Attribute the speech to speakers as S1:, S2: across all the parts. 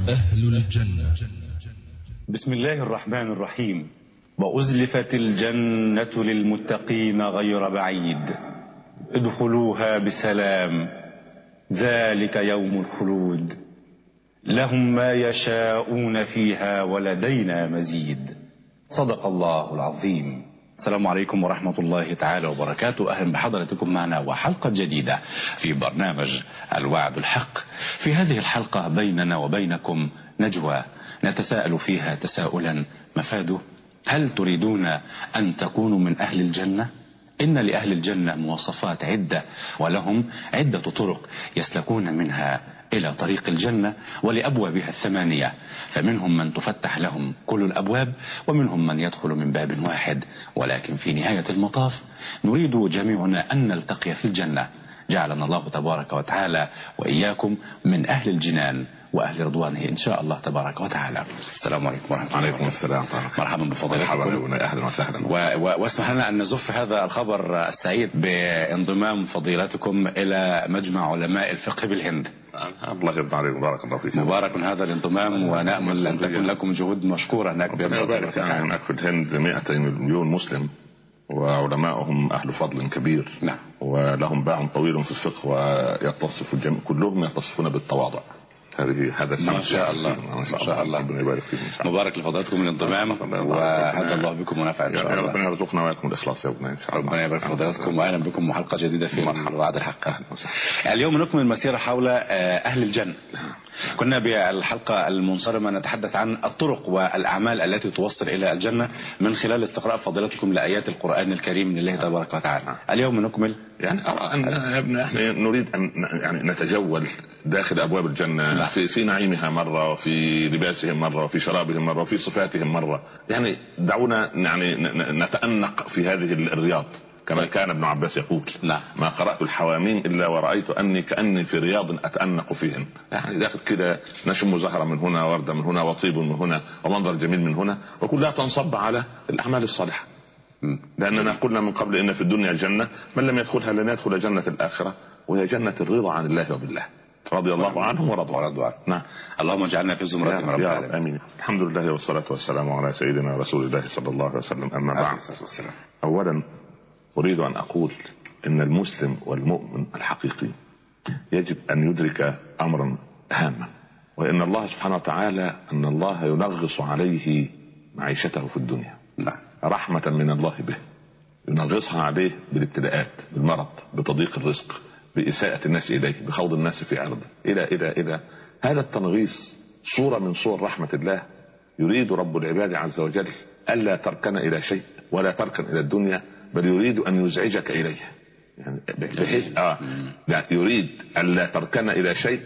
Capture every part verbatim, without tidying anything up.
S1: أهل الجنة.
S2: بسم الله الرحمن الرحيم. وأزلفت الجنة للمتقين غير بعيد ادخلوها بسلام ذلك يوم الخلود لهم ما يشاءون فيها ولدينا مزيد. صدق الله العظيم. السلام عليكم ورحمة الله تعالى وبركاته. أهلا بحضرتكم معنا وحلقة جديدة في برنامج الوعد الحق. في هذه الحلقة بيننا وبينكم نجوى نتساءل فيها تساؤلا مفاده: هل تريدون أن تكونوا من أهل الجنة؟ إن لأهل الجنة مواصفات عدة ولهم عدة طرق يسلكون منها إلى طريق الجنة ولأبوابها الثمانية، فمنهم من تفتح لهم كل الأبواب ومنهم من يدخل من باب واحد، ولكن في نهاية المطاف نريد جميعنا أن نلتقي في الجنة. جعلنا الله تبارك وتعالى وإياكم من أهل الجنان وأهل رضوانه إن شاء الله تبارك وتعالى. السلام عليكم ورحمة الله.
S3: عليكم السلام.
S2: مرحبا بفضيلتكم.
S3: أهلا وسهلا.
S2: واسمح لنا أن نزف هذا الخبر السعيد بانضمام فضيلتكم إلى مجمع علماء الفقه بالهند.
S3: الله يرضى عليكم. بارك الله فيكم.
S2: مبارك هذا الانضمام ونأمل أن تكون لكم جهود مشكورة هناك.
S3: هناك في الهند مئتين مليون مسلم وعلماؤهم أهل فضل كبير.
S2: نعم.
S3: ولهم باع طويل في الفقه ويتصف الجميع كلهم يتصفون بالتواضع. هذه هذا
S2: ما شاء الله ما شاء الله.
S3: ربنا يبارك فيكم.
S2: مبارك لفضلاتكم الانضمام وهدى الله بكم ونفع ان شاء الله.
S3: ربنا يرزقنا وياكم الاخلاص يا ابني ان شاء الله.
S2: ربنا يبارك في فضلاتكم واهلا بكم وحلقه جديده في الوعد الحق. اليوم نكمل المسيره حول اهل الجنه. كنا بالحلقه المنصرمه نتحدث عن الطرق والاعمال التي توصل الى الجنه من خلال استقراء فضيلتكم لايات القران الكريم من الله تبارك وتعالى. اليوم نكمل.
S3: يعني ارى ان يا ابني احنا نريد ان يعني نتجول داخل ابواب الجنه في في نعيمها مره وفي لباسهم مره وفي شرابهم مره وفي صفاتهم مره. يعني دعونا يعني نتأنق في هذه الرياض كما كان ابن عباس يقول:
S2: لا
S3: ما قرأت الحواميم إلا ورأيت أني كأني في رياض أتأنق فيهن. يعني داخل كده نشم زهرة من هنا وردة من هنا وطيب من هنا ومنظر جميل من هنا، وكلها تنصب على الأعمال الصالحة. لأننا قلنا من قبل إن في الدنيا جنة من لم يدخلها لن يدخل جنة الآخرة، وهي جنة الرضا عن الله وبالله رضي الله عنهم ورضوا عنه. نعم.
S2: اللهم اجعلنا في زمرتهم رب العالمين.
S3: امين. الحمد لله والصلاه والسلام على سيدنا رسول الله صلى الله عليه وسلم. اما بعد، اولا اريد ان اقول ان المسلم والمؤمن الحقيقي يجب ان يدرك امرا هاما، وان الله سبحانه وتعالى ان الله ينغص عليه معيشته في الدنيا.
S2: نعم.
S3: رحمه من الله به، ينغصها عليه بالابتلاءات، بالمرض، بتضييق الرزق، بإساءة الناس إليه، بخوض الناس في عرضه، إلى إلى إلى هذا التنغيص صورة من صور رحمة الله. يريد رب العباد عز وجل ألا تركن إلى شيء ولا تركن إلى الدنيا، بل يريد أن يزعجك إليه. يعني بحيث آه لا يريد ألا تركن إلى شيء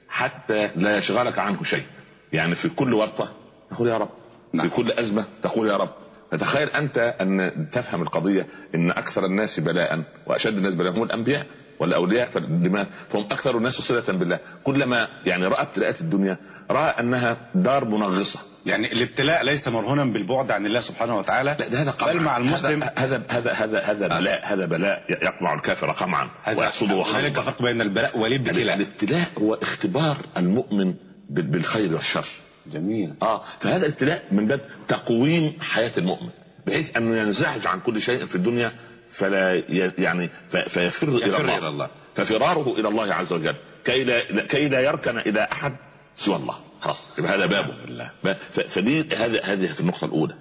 S3: حتى لا يشغلك عنه شيء. يعني في كل ورطة تقول يا رب، في كل أزمة تقول يا رب. فتخيل أنت أن تفهم القضية إن أكثر الناس بلاء وأشد الناس بلاء هم الأنبياء والأولياء، فالدماء فهم أكثر الناس صلة بالله. كلما يعني رأى ابتلاءات الدنيا رأى أنها دار منغصة.
S2: يعني الابتلاء ليس مرهونا بالبعد عن الله سبحانه وتعالى،
S3: لا هذا
S2: بل مع المسلم
S3: هذا هذا هذا هذا بلاء، هذا بلاء يقمع الكافر قمعا ويحصده وحصدا.
S2: ذلك فرق بين البلاء والابتلاء.
S3: الابتلاء هو اختبار المؤمن بالخير والشر.
S2: جميل.
S3: اه فهذا الابتلاء من باب تقويم حياة المؤمن بحيث أنه ينزعج عن كل شيء في الدنيا فلا يعني فيفر إلى الله. إلى الله ففراره إلى الله عز وجل كي لا كي لا يركن إلى أحد سوى الله. خلاص يبقى هذا بابه. فدي هذه هذه النقطة الأولى.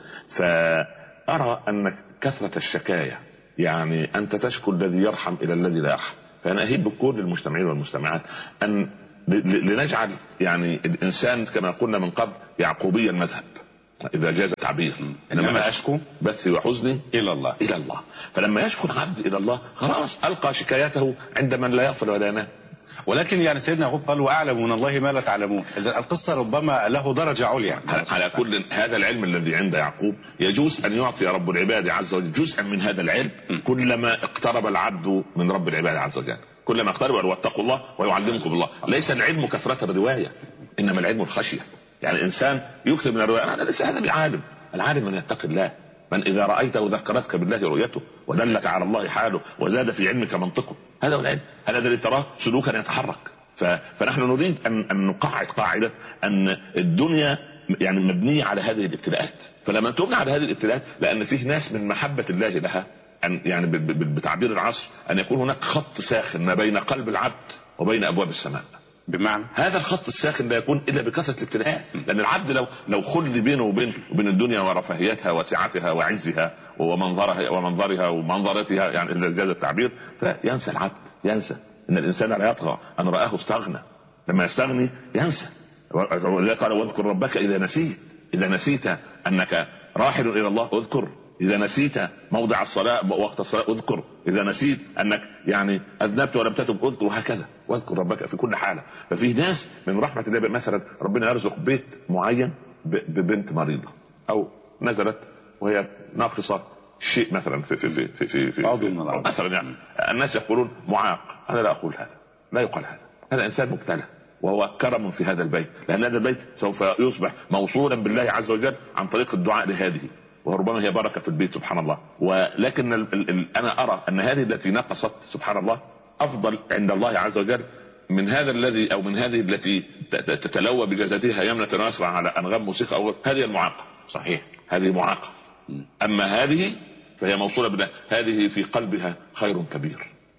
S3: فأرى أن كثرة الشكاية يعني أنت تشكو الذي يرحم إلى الذي لا يرحم. فأنا أهيب بكل المستمعين والمستمعات أن لنجعل يعني الإنسان كما قلنا من قبل يعقوبي المذهب إذا جاز التعبير،
S2: إنما أشكو
S3: بثي وحزني
S2: إلى الله
S3: إلى الله. فلما يشكو العبد إلى الله خلاص ألقى شكايته عند من لا يغفل ولا ينام.
S2: ولكن يعني سيدنا يعقوب قال وأعلم من الله ما لا تعلمون. إذا القصة ربما له درجة عليا.
S3: على كل هذا العلم الذي عند يعقوب يجوز أن يعطي رب العباد عز وجل جزءا من هذا العلم كلما اقترب العبد من رب العباد عز وجل. كلما اقترب واتقوا الله ويعلمكم الله. ليس العلم كثرة الرواية، إنما العلم الخشية. يعني الإنسان يكتب من الرواية أنا ليس هذا بعالم. العالم من يتقي الله، من إذا رأيته ذكرتك بالله رؤيته ودلك على الله حاله وزاد في علمك منطقه. هذا هو العلم. هذا الذي تراه سلوكا يتحرك فنحن نريد ان ان نقعد قاعده ان الدنيا يعني مبنيه على هذه الابتلاءات. فلما تبنى على هذه الابتلاءات، لان فيه ناس من محبه الله لها ان يعني بتعبير العصر ان يكون هناك خط ساخن ما بين قلب العبد وبين ابواب السماء. بمعنى هذا الخط الساخن لا يكون الا بكثره الابتلاءات، لان العبد لو لو خل بينه وبين وبين الدنيا ورفاهيتها وسعتها وعزها ومنظرها ومنظرها ومنظرتها، يعني اذا جاز التعبير، فينسى العبد، ينسى ان الانسان لا يطغى ان رآه استغنى. لما يستغني ينسى. قال واذكر ربك اذا نسيت، اذا نسيت انك راحل الى الله اذكر، اذا نسيت موضع الصلاة وقت الصلاة اذكر، اذا نسيت انك يعني اذنبت ولم تتب اذكر، وهكذا. واذكر ربك في كل حالة. ففي ناس من رحمة الله مثلا ربنا يرزق بيت معين ببنت مريضة او نزلت وهي ناقصة شيء مثلا في في في في في, في, في مثلا، يعني الناس يقولون معاق. انا لا اقول هذا، لا يقال هذا. هذا انسان مبتلى وهو كرم في هذا البيت، لان هذا البيت سوف يصبح موصولا بالله عز وجل عن طريق الدعاء لهذه، وربما هي بركة في البيت سبحان الله. ولكن ال ال ال انا ارى ان هذه التي نقصت سبحان الله افضل عند الله عز وجل من هذا الذي او من هذه التي تتلوى بجسدها يمنة ويسرى على انغام موسيقى. او هذه المعاقة صحيح، هذه معاقة. اما هذه فهي موصولة بالله، هذه في قلبها خير كبير.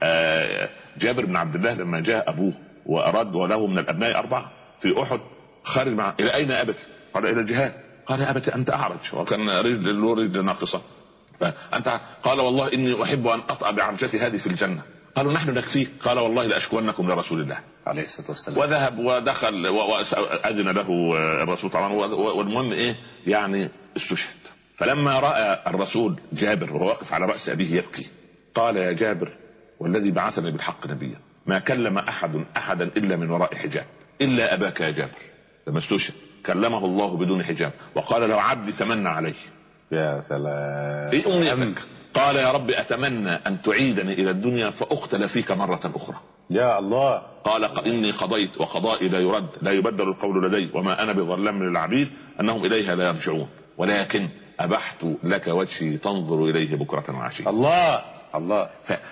S3: آه جابر بن عبد الله لما جاء ابوه واراد وله من الابناء اربعة في احد، خارج معه الى اين ابتي؟ قال الى الجهاد. قال يا ابتي انت اعرج، وكان رجل له رجل ناقصة، فانت قال والله اني احب ان اطأ بعرجتي هذه في الجنة. قالوا نحن نكفيك. قال والله لاشكونكم لرسول الله عليه الصلاة والسلام. وذهب ودخل واذن له الرسول طبعا. والمهم ايه يعني استشهد. فلما راى الرسول جابر وهو واقف على راس ابيه يبكي، قال يا جابر والذي بعثني بالحق نبيا ما كلم احد احدا الا من وراء حجاب الا اباك يا جابر. لما استشهد كلمه الله بدون حجاب وقال له عبدي تمنى عليه. يا سلام. ايه امنيتك؟ قال يا رب اتمنى ان تعيدني الى الدنيا فاقتل فيك مرة اخرى. يا الله. قال اني قضيت وقضائي لا يرد، لا يبدل القول لدي وما انا بظلام للعبيد انهم اليها لا يرجعون، ولكن ابحت لك وجهي تنظر اليه بكرة وعشية. الله الله.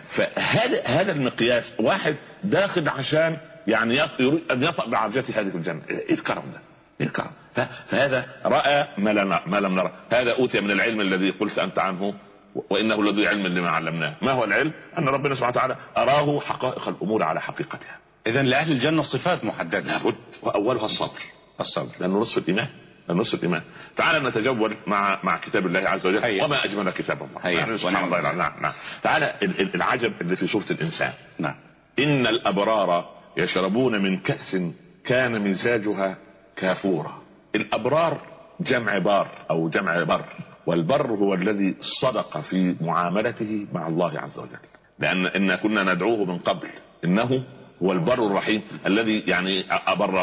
S3: فهذا هذا المقياس. واحد داخل عشان يعني يريد ان يطأ بعرجته هذه في الجنة. ايه الكرم ده؟ ايه الكرم؟ فهذا رأى ما لم ما لم نرى. هذا اوتي من العلم الذي قلت انت عنه، وانه لذو علم لما علمناه. ما هو العلم؟ ان ربنا سبحانه وتعالى اراه حقائق الامور على حقيقتها. اذا لاهل الجنة صفات محددة لابد، واولها الصبر. الصبر لانه نصف الايمان، نصف الايمان. تعال نتجول مع مع كتاب الله عز وجل. هي. وما اجمل كتاب الله. يعني سبحان الله. نعم نعم. تعال العجب اللي في سورة الانسان. نعم. ان الابرار يشربون من كأس كان مزاجها كافورا. الابرار جمع بار او جمع بر، والبر هو الذي صدق في معاملته مع الله عز وجل. لان إن كنا ندعوه من قبل انه هو البر الرحيم الذي يعني أبر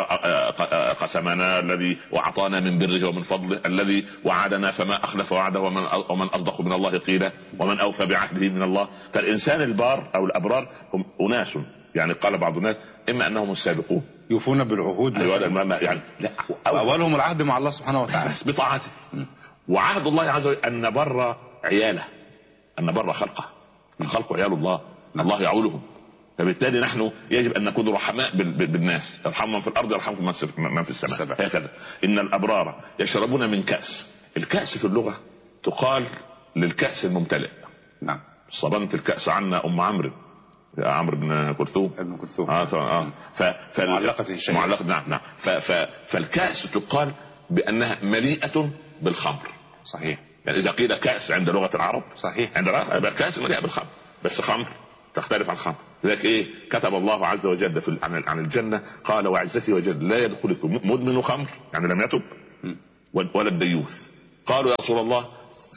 S3: قسمنا، الذي وأعطانا من بره ومن فضله، الذي وعدنا فما أخلف وعده، ومن ومن أصدق من الله قيلا ومن أوفى بعهده من الله. فالإنسان البار أو الأبرار هم أناس، يعني قال بعض الناس إما أنهم السابقون يوفون بالعهود. أيوة يعني لا أولهم العهد مع الله سبحانه وتعالى بطاعته. وعهد الله عز وجل أن بر عياله، أن بر خلقه، الخلق عيال الله، الله يعولهم. فبالتالي نحن يجب ان نكون رحماء بالناس. ارحموا من في الارض يرحمكم من في السماء. هكذا ان الابرار يشربون من كأس. الكأس في اللغة تقال للكأس الممتلئ. نعم. صبنت الكأس عنا ام عمرو، عمرو بن كلثوم ابن كلثوم. اه اه ففل... معلقة معلقة. نعم نعم. ف... ف... فالكأس تقال بانها مليئة بالخمر. صحيح. يعني اذا قيل كأس عند لغة العرب صحيح عند العرب الكأس مليئة بالخمر، بس خمر تختلف عن خمر. ذلك ايه كتب الله عز وجل في عن عن الجنة قال وعزتي وجل لا يدخلكم مدمن خمر يعني لم يتب ولا الديوث. قالوا يا رسول الله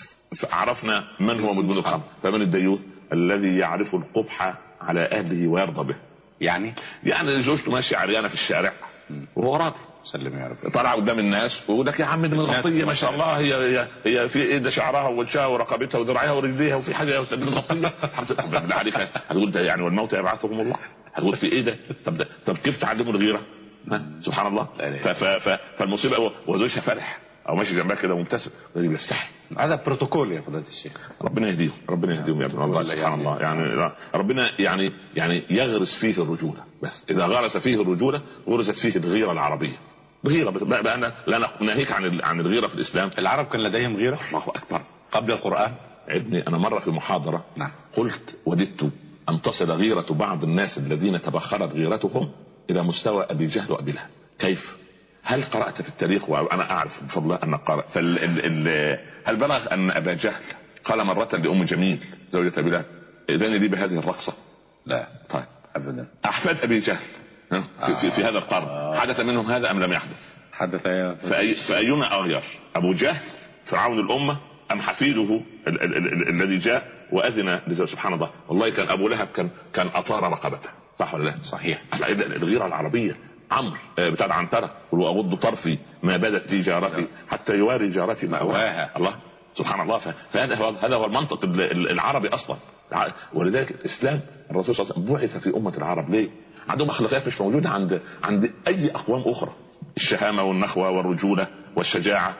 S3: عرفنا من هو مدمن الخمر، فمن الديوث؟ الذي يعرف القبح على اهله ويرضى به. يعني يعني زوجته ماشيه عريانه في الشارع وهو راضي. سلم يا رب. طلع قدام الناس ويقول لك يا عم دي مغطيه ما شاء الله، هي هي هي في ايه ده شعرها ووجهها ورقبتها وذراعها ورجليها وفي حاجه مغطيه. بالله عليك هتقول ده يعني والموت يبعثهم الله، هتقول في ايه ده؟ طب ده طب كيف تعلموا الغيره؟ سبحان الله. فالمصيبه وزوجها فرح او ماشي جنبها كده مبتسم بيستحي.
S2: هذا بروتوكول يا فضيلة الشيخ.
S3: ربنا يهديهم ربنا يهديهم يا ابن الله سبحان الله. يعني ربنا يعني يعني يغرس فيه الرجوله، بس اذا غرس فيه الرجوله غرست فيه الغيره العربيه. غيره بقى انا لا ناهيك عن عن الغيره في الاسلام.
S2: العرب كان لديهم غيره؟
S3: الله اكبر.
S2: قبل القران.
S3: ابني انا مره في محاضره
S2: نعم.
S3: قلت وددت ان تصل غيره بعض الناس الذين تبخرت غيرتهم الى مستوى ابي جهل وابي لهب. كيف؟ هل قرات في التاريخ وانا اعرف بفضل الله انك قرأ فال ال ال هل بلغ ان ابا جهل قال مره لام جميل زوجة ابي لهب اذن لي بهذه الرقصه؟
S2: لا
S3: طيب
S2: ابدا.
S3: احفاد ابي جهل في, آه. في, في هذا القرن آه. حدث منهم هذا ام لم يحدث؟
S2: حدث. يا
S3: فأي فاينا اغير ابو جهل فرعون الامه ام حفيده ال ال ال الذي جاء واذن لزوجه؟ سبحان الله. والله كان ابو لهب كان كان اطار رقبته. صح ولا لا؟
S2: صحيح.
S3: الغيره العربيه عمرو بتاع عنترة واغض طرفي ما بدت لي جارتي حتى يواري جارتي مأواها. الله سبحان الله. فهذا هو هذا هو المنطق العربي اصلا. ولذلك الاسلام الرسول صلى الله عليه وسلم بعث في امه العرب. ليه؟ عندهم اخلاقيات مش موجوده عند عند اي اقوام اخرى. الشهامه والنخوه والرجوله والشجاعه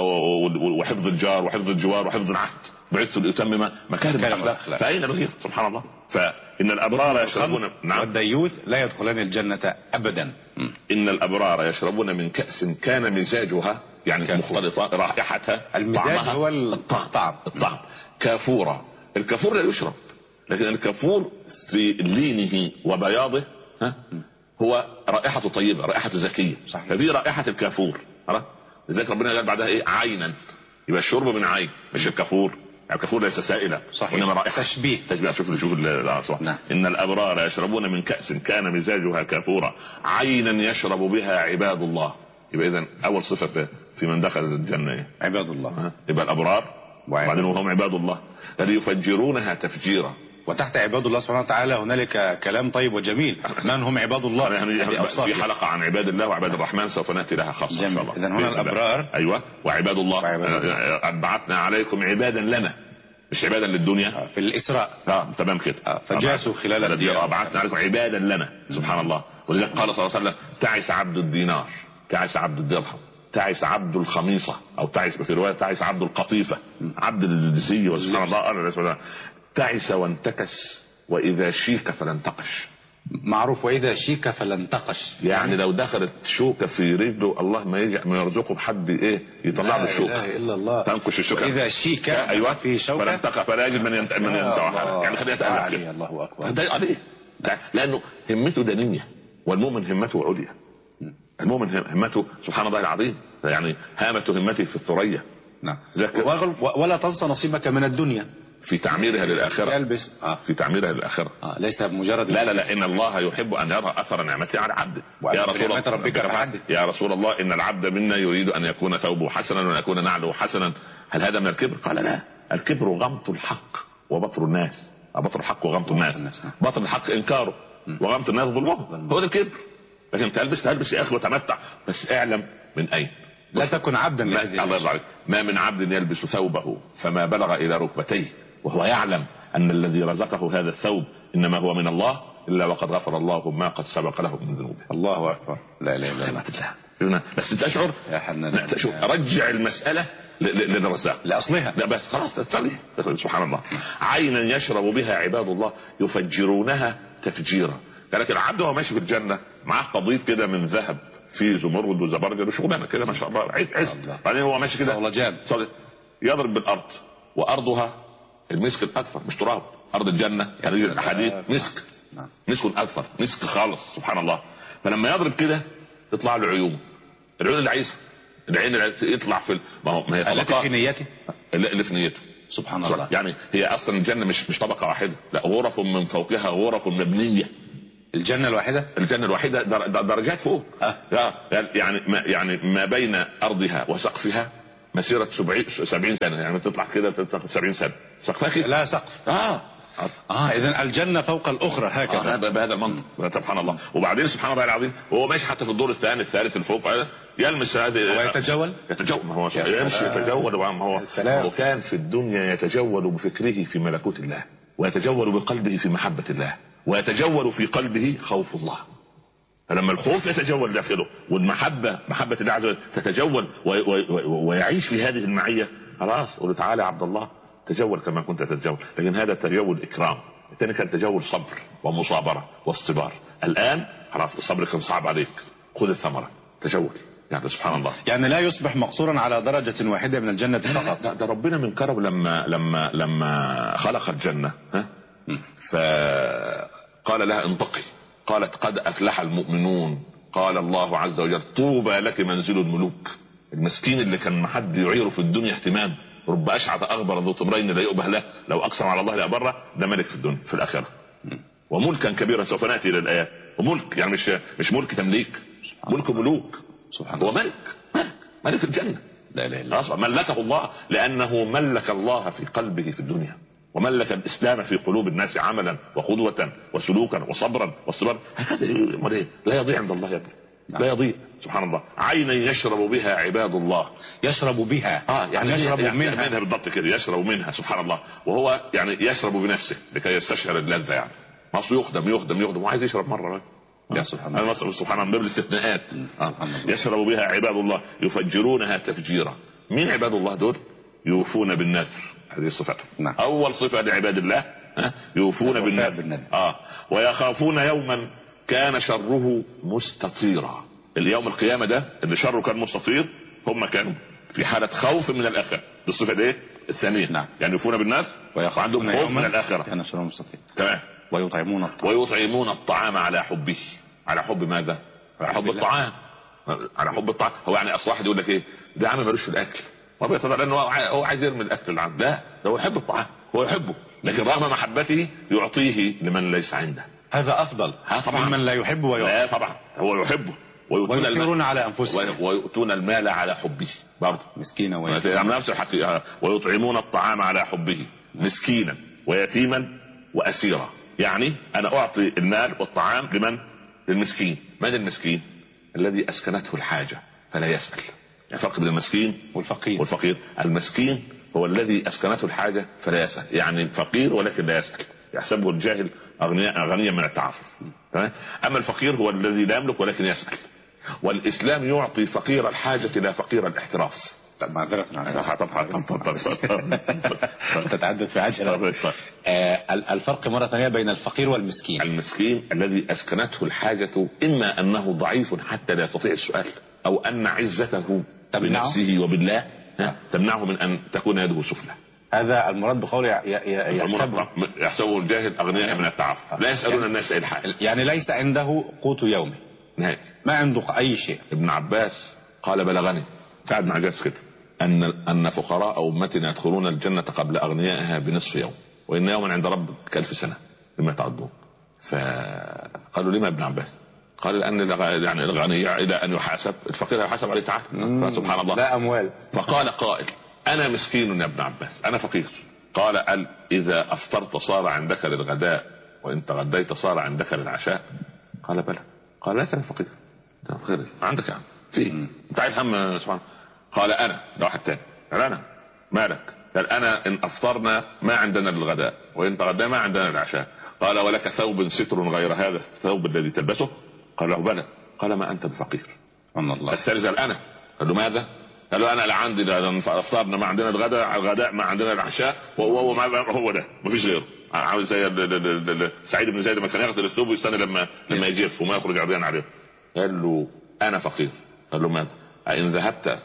S3: وحفظ الجار وحفظ الجوار وحفظ العهد. بعثت لاتمم مكارم الاخلاق. فاين الغير؟ سبحان الله. فان الابرار يشربون
S2: نعم والديوث لا يدخلان الجنه ابدا.
S3: م. ان الابرار يشربون من كاس كان مزاجها يعني مختلطه رائحتها
S2: المزاج هو الطعم.
S3: الطعم كافورا. الكافور لا يشرب، لكن الكافور في لينه وبياضه ها هو رائحته طيبه رائحته زكيه. فدي رائحه الكافور. لذلك ربنا قال بعدها ايه؟ عينا. يبقى الشرب من عين مش الكافور. الكافور ليس سائلا وانما رائحه.
S2: تشبيه
S3: تشبيه. شوف شوف نعم. ان الابرار يشربون من كاس كان مزاجها كافورا عينا يشرب بها عباد الله. يبقى اذا اول صفه في من دخل الجنه
S2: عباد الله.
S3: يبقى الابرار وبعدين وهم عباد الله الذين يفجرونها تفجيرا.
S2: وتحت عباد الله سبحانه وتعالى هنالك كلام طيب وجميل. من هم عباد الله؟
S3: يعني في حلقه عن عباد الله وعباد الرحمن سوف ناتي لها خاصه ان شاء الله.
S2: اذا هنا الابرار
S3: ايوه وعباد الله. بعثنا عليكم عبادا لنا مش عبادا للدنيا.
S2: في الاسراء
S3: اه تمام كده.
S2: آه. فجاسوا خلال الديار.
S3: بعثنا عليكم عبادا لنا. سبحان الله. ولذلك قال صلى الله عليه وسلم تعس عبد الدينار تعس عبد الدرهم تعس عبد الخميصه او تعس في روايه تعس عبد القطيفه عبد الزي. وسبحان الله تعس وانتكس واذا شيك فلانتقش.
S2: معروف واذا شيك فلانتقش.
S3: يعني لو دخلت شوكه في رجله الله ما يجي ما يرزقه بحد ايه يطلع له الشوكه.
S2: لا اله الا الله.
S3: تنكش الشوكه.
S2: اذا شيك
S3: ايوه
S2: في شوكه
S3: فلانتقى فلا يجد من ينت... من ينزعها. يعني خلينا نتألف كده.
S2: الله اكبر.
S3: ده عليه لانه همته دنيه والمؤمن همته عليا. المؤمن همته سبحان الله العظيم يعني هامه همته في الثريا.
S2: نعم. ولا تنسى نصيبك من الدنيا
S3: في تعميرها للآخرة.
S2: يلبس
S3: آه. في تعميرها للآخرة.
S2: آه. ليس بمجرد
S3: لا لا لا إن الله يحب أن يرى أثر نعمته على عبده. يا رسول الله ربك عبده. يا رسول الله إن العبد منا يريد أن يكون ثوبه حسنا وأن يكون نعله حسنا. هل هذا من الكبر؟ قال لا. الكبر غمط الحق وبطر الناس. بطر الحق وغمط الناس. بطر الحق إنكاره وغمط الناس ظلمهم. هو ده الكبر. لكن تلبس تلبس يا أخي وتمتع بس اعلم من أين.
S2: لا تكن عبدا.
S3: الله يرضى عليك. ما من عبد يلبس ثوبه فما بلغ إلى ركبتيه وهو يعلم أن الذي رزقه هذا الثوب إنما هو من الله إلا وقد غفر الله ما قد سبق له من ذنوبه.
S2: الله أكبر. لا لا لا
S3: لا. بس تشعر
S2: يا حنان
S3: رجع المسألة للرزاق
S2: لأصلها.
S3: لا بس خلاص تصلي. سبحان الله. عينا يشرب بها عباد الله يفجرونها تفجيرا. لكن العبد وهو ماشي في الجنة معاه قضيب كده من ذهب في زمرد وزبرجد وشغلانه كده ما شاء الله عز عز. بعدين هو ماشي كده يضرب بالارض وارضها المسك الاكثر مش تراب. ارض الجنه يعني الحديد مسك مسك الاكثر مسك خالص سبحان الله. فلما يضرب كده يطلع له عيون. العيون اللي عايزها العين اللي يطلع في ما هو ما هي
S2: التي في نيته
S3: اللي في نيته
S2: سبحان الله.
S3: يعني هي اصلا الجنه مش مش طبقه واحده لا غرف من فوقها غرف مبنيه.
S2: الجنة الواحدة
S3: الجنة الواحدة درجات فوق. أه. يعني ما يعني ما بين أرضها وسقفها مسيرة سبعين سنة. يعني تطلع كده تاخد سبعين سنة سقفها كده
S2: لا سقف.
S3: اه
S2: اه اذا الجنة فوق الأخرى هكذا.
S3: آه بهذا المنطق سبحان الله. وبعدين سبحان الله العظيم وهو ماشي حتى في الدور الثاني الثالث الفوق يلمس هذه
S2: ويتجول
S3: يتجول ما هو يمشي يتجول ما هو هو كان في الدنيا يتجول بفكره في ملكوت الله ويتجول بقلبه في محبة الله ويتجول في قلبه خوف الله. فلما الخوف يتجول داخله والمحبه محبه الله عز وجل تتجول ويعيش في هذه المعيه، خلاص قول تعالى يا عبد الله تجول كما كنت تتجول. لكن هذا تجول اكرام، الثاني كان تجول صبر ومصابره واصطبار. الان خلاص الصبر كان صعب عليك، خذ الثمره تجول. يعني سبحان الله، يعني
S2: لا يصبح مقصورا على درجة واحدة من الجنة فقط.
S3: ده, ده ربنا من كرم لما لما لما خلق الجنة ها فقال لها انطقي، قالت قد أفلح المؤمنون، قال الله عز وجل طوبى لك منزل الملوك. المسكين اللي كان محد يعيره في الدنيا اهتمام، رب أشعث أغبر ذو طمرين لا يؤبه له لو أقسم على الله لأبره، ده ملك في الدنيا في الآخرة وملكا كبيرا سوف نأتي إلى الآيات. وملك يعني مش مش ملك تمليك، ملك ملوك سبحان الله. هو ملك ملك ملك الجنة، لا لا لا ملكه الله لأنه ملك الله في قلبه في الدنيا، وملك الإسلام في قلوب الناس عملا وقدوة وسلوكا وصبرا واصطبارا. هذا لا يضيع عند الله يا ابني، لا يضيع سبحان الله. عينا يشرب بها عباد الله،
S2: يشرب بها
S3: اه يعني
S2: يشرب
S3: يعني
S2: منها,
S3: منها بالضبط كده، يشرب منها سبحان الله. وهو يعني يشرب بنفسه لكي يستشعر اللذة، يعني مصر يخدم يخدم يخدم وعايز يشرب مرة.
S2: يا سبحان الله
S3: سبحان الله، باب الاستثناءات. آه. يشرب بها عباد الله يفجرونها تفجيرا. مين عباد الله دول؟ يوفون بالنذر، هذه صفته. نعم. اول صفة لعباد الله ها يوفون بالنذر. اه ويخافون يوما كان شره مستطيرا. اليوم القيامة ده اللي شره كان مستطير، هم كانوا في حالة خوف من الآخرة. بالصفة ايه الثانية. نعم. يعني يوفون بالنذر وعندهم خوف من الآخرة.
S2: كان شره مستطير.
S3: تمام.
S2: ويطعمون الطعام.
S3: ويطعمون الطعام على حبه. على حب ماذا؟ على حب الطعام. على حب الطعام. هو يعني اصل واحد يقول لك ايه ده عم ملوش في الاكل، هو بيتطلع لانه هو عايز يرمي الاكل اللي عنده. لا ده هو يحب الطعام، هو يحبه، لكن رغم محبته يعطيه لمن ليس عنده.
S2: هذا افضل طبعا من لا يحبه ويعطيه.
S3: لا طبعا هو يحبه.
S2: ويؤثرون على انفسهم
S3: ويؤتون المال على حبه برضه
S2: مسكينا
S3: ويتيما. ويطعمون الطعام على حبه مسكينا ويتيما واسيرا. يعني انا اعطي المال والطعام لمن؟ للمسكين. من المسكين؟ الذي اسكنته الحاجة فلا يسأل. يعني فرق بين المسكين
S2: والفقير.
S3: والفقير المسكين هو الذي اسكنته الحاجة فلا يسأل، يعني فقير ولكن لا يسأل، يحسبه الجاهل اغنياء غنيا من التعفف. اما الفقير هو الذي لا يملك ولكن يسأل. والاسلام يعطي فقير الحاجة الى فقير الاحتراس.
S2: معذرة
S3: طبعا
S2: تتعدد في عشرة. الفرق مرة ثانية بين الفقير والمسكين.
S3: المسكين الذي اسكنته الحاجة اما انه ضعيف حتى لا يستطيع السؤال، او ان عزته بنفسه وبالله تمنعه من ان تكون يده سفلى.
S2: هذا المراد بقول
S3: يحسبه يحسبه الجاهل اغنياء من التعفف لا يسألون يعني الناس الحال.
S2: يعني ليس عنده قوت يومي
S3: نهائي،
S2: ما عنده اي شيء.
S3: ابن عباس قال بلغني قاعد مع جاس كده ان ان فقراء امتنا يدخلون الجنة قبل اغنيائها بنصف يوم، وان يوما عند ربك كالف سنة مما تعدون. فقالوا لما ابن عباس؟ قال لان يعني الغني الى ان يحاسب الفقير يحاسب عليه تعالى. سبحان الله
S2: لا اموال.
S3: فقال قائل انا مسكين يا ابن عباس انا فقير. قال قال اذا افطرت صار عندك للغداء وان تغديت صار عندك للعشاء؟ قال بلى. قال لا انا فقير. فقير عندك يعني في انت عايز هم سبحان. قال انا ده واحد تاني قال انا مالك؟ قال انا ان افطرنا ما عندنا للغداء وان تغدينا ما عندنا للعشاء. قال ولك ثوب ستر غير هذا الثوب الذي تلبسه؟ قال له بلى. قال ما انت بفقير.
S2: الله.
S3: الثالث قال انا. قال له ماذا؟ قال له انا لا عندي افطارنا ما عندنا الغداء الغداء ما عندنا العشاء وهو هو ده مفيش غيره. عاوز زي سعيد بن زيد لما كان ياخذ الثوب ويستنى لما لما يجف وما يخرج عريان عليه. قال له انا فقير. قال له ماذا؟ ان ذهبت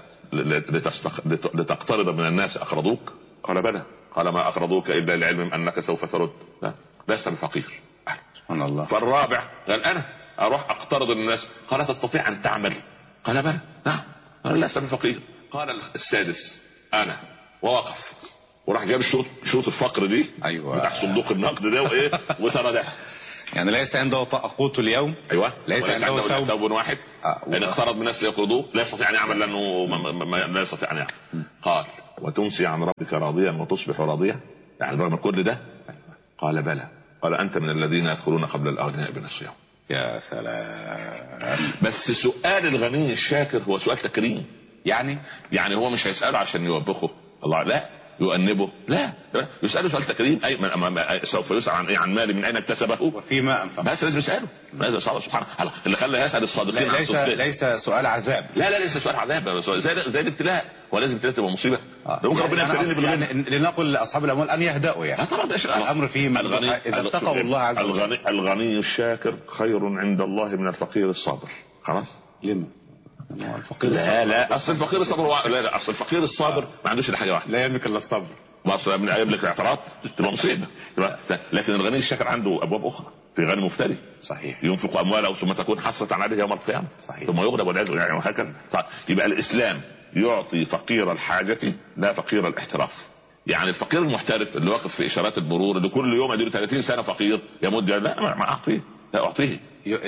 S3: لتقترض من الناس اقرضوك؟ قال بلى. قال ما اقرضوك الا لعلم انك سوف ترد. لا لست بفقير.
S2: سبحان الله.
S3: فالرابع قال انا اروح اقترض الناس. قال تستطيع ان تعمل؟ قال بلى. نعم. قال لست بفقير. قال السادس انا ووقف وراح جاب شروط شروط الفقر دي
S2: ايوه
S3: بتاع صندوق النقد ده وايه وسرده.
S2: يعني ليس عنده قوت اليوم.
S3: ايوه
S2: ليس عنده ثوب,
S3: ثوب واحد. آه ان اقترض من الناس يقرضوه لا يستطيع ان يعمل لانه ما ما لا يستطيع ان يعمل. قال وتمسي عن ربك راضيا وتصبح راضيا يعني رغم كل ده؟ قال بلى. قال انت من الذين يدخلون قبل الاغنياء بنصف يوم.
S2: يا سلام.
S3: بس سؤال الغني الشاكر هو سؤال تكريم.
S2: يعني
S3: يعني هو مش هيسأله عشان يوبخه الله، لا يؤنبه؟ لا، يسأله سؤال تكريم. اي سوف يسأل عن عن مال من اين اكتسبه
S2: وفيما انفقه،
S3: بس لازم يسأله. ماذا صار سبحانه اللي خلى يسأل الصادقين عن
S2: ليس
S3: صدقهم.
S2: ليس سؤال عذاب.
S3: لا لا ليس سؤال عذاب، زي زي الابتلاء. هو لازم ابتلاء تبقى مصيبه.
S2: آه.
S3: لو
S2: يعني
S3: ربنا يبتليني بالغنى،
S2: يعني لنقل لاصحاب الاموال ان يهدأوا يعني.
S3: آه طبعا
S2: الامر فيه
S3: الغني
S2: اذا اتقوا الله عز وجل.
S3: الغني الغني الشاكر خير عند الله من الفقير الصابر. خلاص.
S2: لما؟
S3: الفقير لا لا اصل الفقير الصابر هو... لا لا اصل الفقير الصابر
S2: آه.
S3: ما عندوش الا حاجه واحده،
S2: لا يملك الا الصبر.
S3: واصل يملك الاعتراض تبقى مصيبه. لكن الغني الشاكر عنده ابواب اخرى. في غني مفتري
S2: صحيح
S3: ينفق امواله ثم تكون حسرة عليه يوم القيامه،
S2: صحيح.
S3: ثم يغلب والعياذ يعني وهكذا. يبقى الاسلام يعطي فقير الحاجه لا فقير الاحتراف. يعني الفقير المحترف اللي واقف في اشارات المرور اللي كل يوم اديله ثلاثين سنه فقير يمد، لا ما اعطيه، لا اعطيه.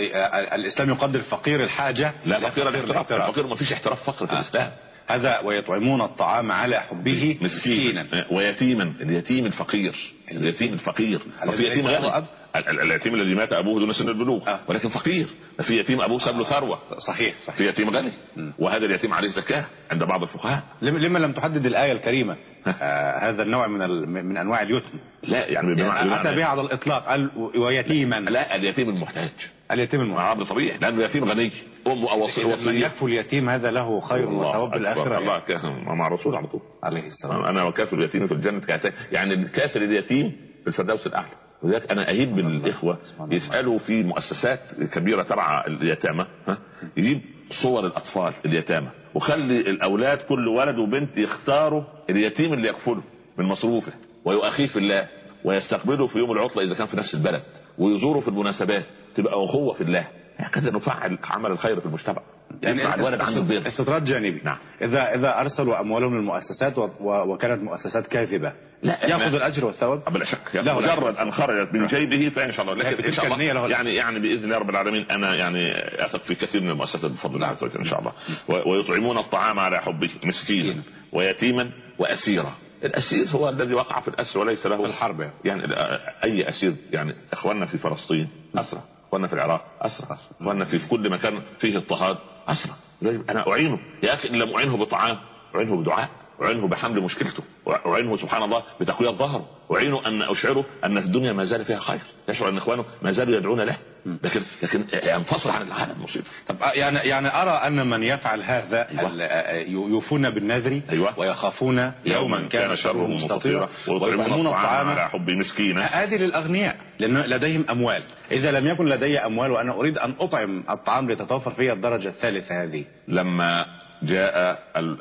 S2: الاسلام يقدر فقير الحاجه
S3: لا فقير الاحتراف. الفقير ما فيش احتراف فقر في الاسلام.
S2: هذا ويطعمون الطعام على حبه
S3: مسكينا ويتيما. اليتيم الفقير، اليتيم الفقير. وفي يتيم غني، اليتيم الذي مات ابوه دون سن البلوغ آه. ولكن فقير. في يتيم ابوه ساب له ثروه.
S2: صحيح صحيح.
S3: في يتيم غني م. وهذا اليتيم عليه زكاه عند بعض الفقهاء.
S2: لما لم تحدد الايه الكريمه آه هذا النوع من ال... من انواع اليتم؟
S3: لا يعني,
S2: يعني اتى بها على الاطلاق قال ويتيما.
S3: لا اليتيم المحتاج.
S2: اليتيم المحتاج
S3: امر طبيعي لانه يتيم غني. امه او وصيه.
S2: من يكفل اليتيم هذا له خير وثواب بالاخره.
S3: الله كان مع الرسول على طول
S2: عليه السلام.
S3: انا وكافل اليتيم في الجنه كاتين. يعني كافل اليتيم في الفردوس الاعلى. ولذلك انا اهيب بالاخوه يسالوا في مؤسسات كبيره تبع اليتامى، ها يجيب صور الاطفال اليتامى وخلي الاولاد كل ولد وبنت يختاروا اليتيم اللي يكفله من مصروفه ويؤخيه في الله ويستقبله في يوم العطله اذا كان في نفس البلد ويزوره في المناسبات. تبقى اخوه في الله. هكذا نفعل عمل الخير في المجتمع.
S2: يعني
S3: الولد عنده البيت.
S2: استطراد جانبي.
S3: نعم.
S2: اذا اذا ارسلوا اموالهم للمؤسسات وكانت مؤسسات كاذبه
S3: لا
S2: ياخذ الاجر والثواب
S3: بلا شك. مجرد ان خرجت من جيبه فان شاء الله. لكن ان شاء الله يعني يعني باذن الله رب العالمين انا يعني اثق في كثير من المؤسسات بفضل الله عز وجل ان شاء الله. ويطعمون الطعام على حبه مسكينا ويتيما واسيرا. الاسير هو الذي وقع في الاسر وليس له
S2: الحرب يعني.
S3: يعني اي اسير يعني اخواننا في فلسطين اسرى، اخواننا في العراق اسرى، اخواننا في كل مكان فيه اضطهاد اسرى. انا اعينه يا اخي ان لم اعينه بطعام اعينه بدعاء، اعينه بحمل مشكلته، اعينه سبحان الله بتقويه ظهره، اعينه ان اشعره ان الدنيا ما زال فيها خير، يشعر ان اخوانه ما زالوا يدعون له. لكن لكن ينفصل عن العالم مصيبه.
S2: طب يعني يعني ارى ان من يفعل هذا أيوة. يوفون بالنذر
S3: أيوة.
S2: ويخافون يوما كان شره مستطيرا ويطعمون الطعام
S3: على حب مسكينا.
S2: هذه للاغنياء لان لديهم اموال. اذا لم يكن لدي اموال وانا اريد ان اطعم الطعام لتتوفر فيها الدرجه الثالثه هذه.
S3: لما جاء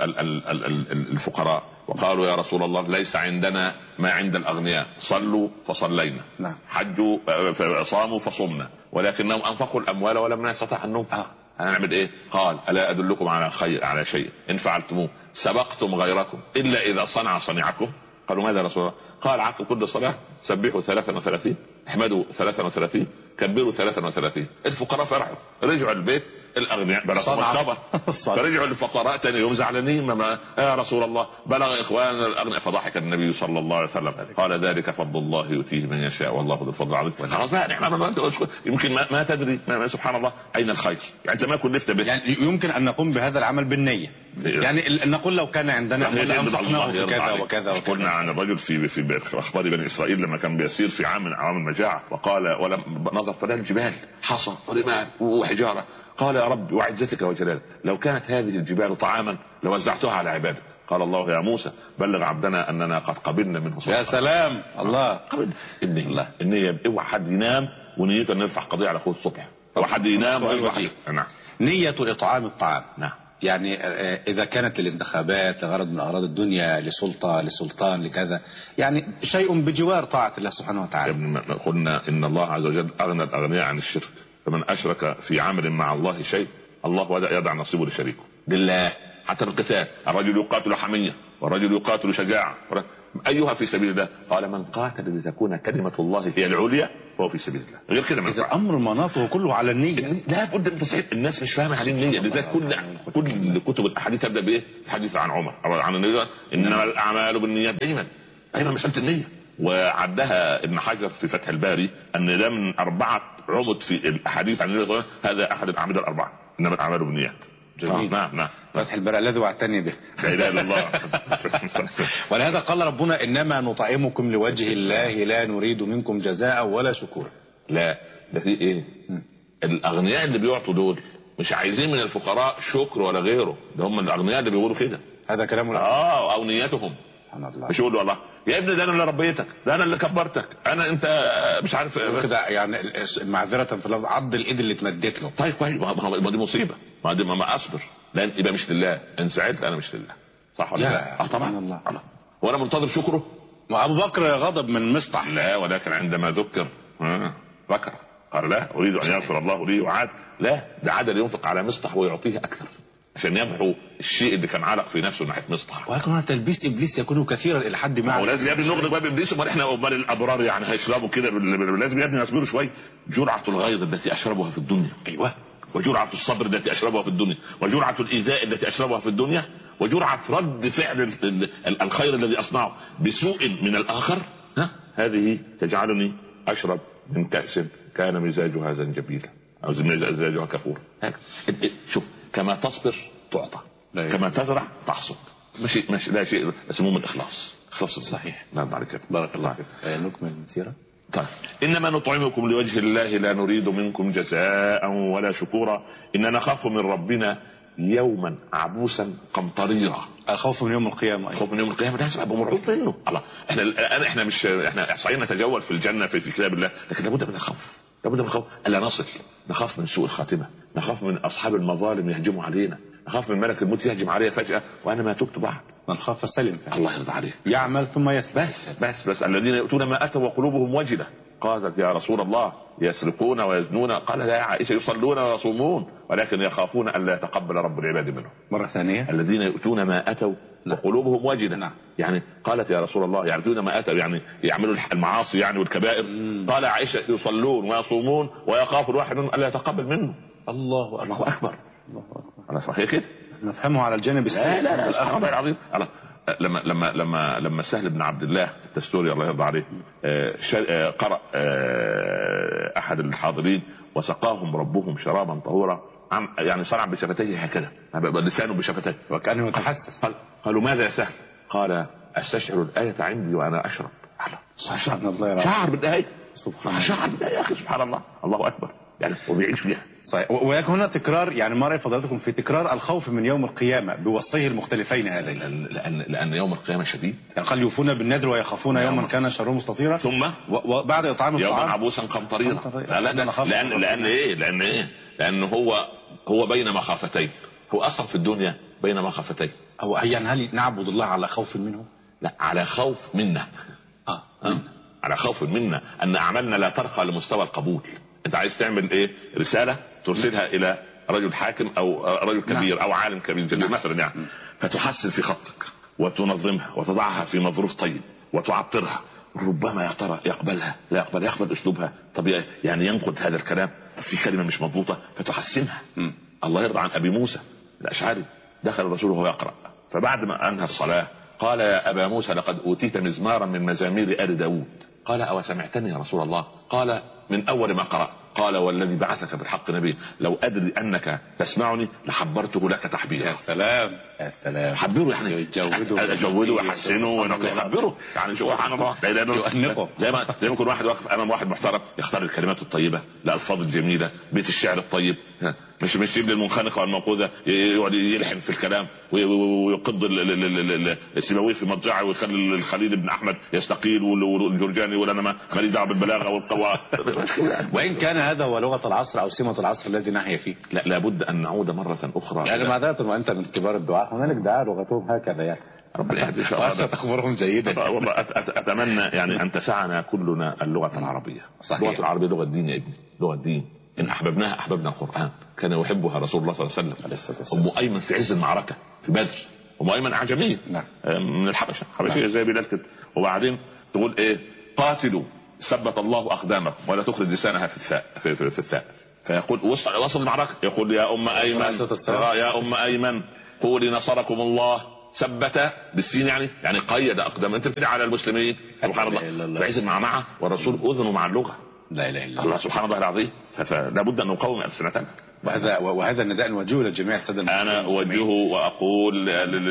S3: الفقراء وقالوا يا رسول الله ليس عندنا ما عند الأغنياء، صلوا فصلينا،
S2: نعم.
S3: حجوا فصاموا فصمنا، ولكنهم أنفقوا الأموال ولم نستطع أن ننفق. أنا نعمل إيه؟ قال ألا أدلكم على خير على شيء إن فعلتموه سبقتم غيركم إلا إذا صنع صنيعكم. قالوا ماذا يا رسول الله؟ قال عقب كل صلاة سبحوا ثلاثا وثلاثين، احمدوا ثلاثا وثلاثين، كبروا ثلاثا وثلاثين. الفقراء فرحوا رجعوا البيت، الاغنياء بلغوا الصبر فرجعوا للفقراء ثاني يوم زعلانين. ما يا رسول الله بلغ اخواننا الاغنياء. فضحك النبي صلى الله عليه وسلم قال ذلك فضل الله يؤتيه من يشاء والله ذو الفضل العظيم. خلاص يمكن ما, ما تدري ما سبحان الله اين الخير. يعني انت ما كلفت به.
S2: يعني يمكن ان نقوم بهذا العمل بالنيه. يعني نقول لو كان عندنا انفقناه في كذا وكذا وكذا.
S3: قلنا عن الرجل في في اخبار بني اسرائيل لما كان بيسير في عام من اعوام المجاعه وقال ولم نظر فلا الجبال حصى ورمال وحجاره. قال يا رب وعزتك وجلالك لو كانت هذه الجبال طعاما لوزعتها على عبادك. قال الله يا موسى بلغ عبدنا اننا قد قبلنا منه صدقه.
S2: يا سلام الله
S3: قبل النية. الله النية. اوعى حد ينام ونيته ان يرفع قضيه على اخوه الصبح. اوعى حد ينام ويرفع. نعم.
S2: نية اطعام الطعام.
S3: نعم.
S2: يعني اذا كانت للانتخابات لغرض من اغراض الدنيا لسلطه لسلطان لكذا يعني شيء بجوار طاعه الله سبحانه وتعالى.
S3: قلنا ان الله عز وجل اغنى الاغنياء عن الشرك. فمن اشرك في عمل مع الله شيء الله يدع نصيبه لشريكه لله. حتى القتال الرجل يقاتل حمية والرجل يقاتل شجاعة ايها في سبيل الله؟ قال من قاتل لتكون كلمة الله هي العليا فهو في سبيل الله. غير كده ما
S2: اذا امر مناطه كله على النية.
S3: لا بد من تصحيح. الناس مش فاهمه عن النية. لذلك كل كل كتب الاحاديث تبدا بايه؟ الحديث عن عمر عن النية انما الاعمال بالنيات. دايما دايما مساله النية. وعدها ابن حجر في فتح الباري ان ده من اربعه عمد في الاحاديث عن النية. هذا احد الاعمده الاربعه انما الاعمال بالنيات.
S2: جميل.
S3: نعم نعم.
S2: فتح البلاء الذي وعدتني به.
S3: لا اله الا الله.
S2: ولهذا قال ربنا انما نطعمكم لوجه الله لا نريد منكم جزاء ولا شكورا.
S3: لا ده في ايه؟ الاغنياء اللي بيعطوا دول مش عايزين من الفقراء شكر ولا غيره، ده هم الاغنياء اللي بيقولوا كده.
S2: هذا كلام
S3: اه او نيتهم. مش يقولوا والله يا ابني ده انا اللي ربيتك، ده انا اللي كبرتك، انا انت مش عارف
S2: كده يعني معذره في اللفظ عض الايد اللي اتمدت له.
S3: طيب كويس، ما دي مصيبه، ما دي ما اصبر، لان يبقى مش لله، ان سعيت انا مش لله، صح ولا لا؟ لا. اه طبعا الله. الله. وانا منتظر شكره.
S2: ما ابو بكر غضب من مصطح.
S3: لا ولكن عندما ذكر بكر قال لا اريد ان يغفر الله لي وعاد، لا ده عاد ينفق على مصطح ويعطيه اكثر عشان يمحو الشيء اللي كان علق في نفسه ناحيه مصطح.
S2: ولكن تلبيس ابليس يكون كثيرا الى حد ما.
S3: هو لازم يا ابني نغلق باب ابليس، امال احنا امال الابرار يعني هيشربوا كده؟ لازم يا ابني يصبروا شويه. جرعه الغيظ التي اشربها في الدنيا،
S2: ايوه،
S3: وجرعه الصبر التي اشربها في الدنيا، وجرعه الايذاء التي اشربها في الدنيا، وجرعه رد فعل الخير الذي اصنعه بسوء من الاخر، ها هذه تجعلني اشرب من كأس كان مزاجها زنجبيلا او مزاجها كافورا. شوف كما تصبر تعطى، كما تزرع تحصد. ماشي ماشي لا شيء اسمه من الاخلاص، اخلاص الصحيح. نعم عليك
S2: بارك الله فيك. نكمل المسيره.
S3: طيب انما نطعمكم لوجه الله لا نريد منكم جزاء ولا شكورا اننا نخاف من ربنا يوما عبوسا قمطريرا.
S2: الخوف من يوم القيامه.
S3: الخوف من يوم القيامه ده هيبقى مرعوب منه. الله احنا الان احنا مش احنا صحيح نتجول في الجنه في, في كتاب الله، لكن لابد من الخوف، لابد من الخوف الا نصل. نخاف من سوء الخاتمه، نخاف من اصحاب المظالم يهجموا علينا، نخاف من ملك الموت يهجم عليا فجاه وانا ما تبت بعد.
S2: من خاف سلم.
S3: الله يرضى عليه.
S2: يعمل ثم يسلم.
S3: بس بس بس الذين يؤتون ما اتوا وقلوبهم وجله. قالت يا رسول الله يسرقون ويزنون؟ قال لا يا عائشه يصلون ويصومون ولكن يخافون ان لا يتقبل رب العباد منهم.
S2: مره ثانيه
S3: الذين يؤتون ما اتوا وقلوبهم وجله. نعم. يعني قالت يا رسول الله يعرفون ما اتوا يعني يعملوا المعاصي يعني والكبائر. مم. قال عائشه يصلون ويصومون ويخاف الواحد ان لا يتقبل منه.
S2: الله
S3: الله اكبر.
S2: الله اكبر.
S3: انا صحيح كده
S2: نفهمه على الجانب
S3: السياسي. لا لا لا والله العظيم. لما لما لما لما سهل بن عبد الله الدستوري الله يرضى عليه قرأ احد الحاضرين وسقاهم ربهم شرابا طهورا، يعني صنع بشفتيه هكذا لسانه بشفتيه
S2: وكانه يتحسس.
S3: قالوا ماذا يا سهل؟ قال استشعر الآية عندي وانا اشرب.
S2: سبحان الله.
S3: شعر بالآية.
S2: سبحان الله.
S3: شعر بالآية يا اخي سبحان الله. الله اكبر. يعني وبيعيش فيها.
S2: صحيح. ولكن هنا تكرار، يعني ما رأي فضلاتكم في تكرار الخوف من يوم القيامة بوصفيه المختلفين هذين؟
S3: لأن لأن يوم القيامة شديد.
S2: يعني قال يوفون بالنذر ويخافون يوما كان شره مستطيرا،
S3: ثم
S2: وبعد إطعام الطعام
S3: يوما عبوسا قمطريرا. لا لا لأن لأن إيه لأن إيه لأن هو هو بين مخافتين. هو أصلا في الدنيا بين مخافتين.
S2: هو يعني هل نعبد الله على خوف منه؟
S3: لا على خوف منا.
S2: آه.
S3: آه. على خوف منا أن أعمالنا لا ترقى لمستوى القبول. انت عايز تعمل ايه؟ رسالة ترسلها الى رجل حاكم او رجل كبير. نعم. او عالم كبير جدا. نعم. مثلا يعني فتحسن في خطك وتنظمها وتضعها في مظروف طيب وتعطرها. ربما يا ترى يقبلها لا يقبل، يقبل اسلوبها طبيعي يعني ينقد هذا الكلام في كلمة مش مضبوطة فتحسنها. م. الله يرضى عن ابي موسى الاشعري، دخل الرسول وهو يقرأ فبعد ما انهى الصلاة قال يا ابا موسى لقد اوتيت مزمارا من مزامير ال داود. قال او سمعتني يا رسول الله؟ قال من اول ما قرأ. قال والذي بعثك بالحق نبي لو ادري انك تسمعني لحبرته لك تحبيرا.
S2: يا سلام يا سلام.
S3: حبره يعني
S2: يجوده
S3: جوده ويحسنه ويحبره يعني سبحان الله.
S2: يؤنقه
S3: زي ما زي ما يكون واحد واقف امام واحد محترم يختار الكلمات الطيبه، الالفاظ الجميله، بيت الشعر الطيب، مش مش يجيب المنخنقه والموقوذه يقعد يلحن في الكلام ويقض السيبويه في مضجعه ويخلي الخليل بن احمد يستقيل والجرجاني ولا انا ماليش دعوه بالبلاغه والقواء.
S2: وان كان هذا هو لغه العصر او سمه العصر الذي نحيا فيه.
S3: لا لابد ان نعود مره اخرى
S2: يعني معذره وانت من كبار الدعاء، هنالك دعاء لغتهم هكذا يعني
S3: ربنا يهدي ان شاء الله.
S2: وانت تخبرهم جيدا.
S3: والله اتمنى يعني ان تسعنا كلنا اللغه العربيه.
S2: صحيح.
S3: اللغه العربيه لغه الدين يا ابني، لغه الدين. ان احببناها احببنا القران. كان يحبها رسول الله صلى الله عليه وسلم. ام ايمن في عز المعركه في بدر، ام ايمن اعجميه. نعم. من الحبشه حبشيه. نعم. زي بلال كده. وبعدين تقول ايه؟ قاتلوا ثبت الله اقدامكم ولا تخرج لسانها في الثاء في, في, في الثاء. فيقول وصل وصل المعركه يقول يا ام ايمن يا ام ايمن قولي نصركم الله ثبت بالسين يعني يعني قيد اقدام. انت بتدعي على المسلمين سبحان الله. في عز المعمعه والرسول اذنه مع اللغه
S2: لا اله الا
S3: الله سبحان الله العظيم. فلا بد ان نقوم السنتنا.
S2: وهذا وهذا النداء نوجهه للجميع الساده
S3: انا اوجهه واقول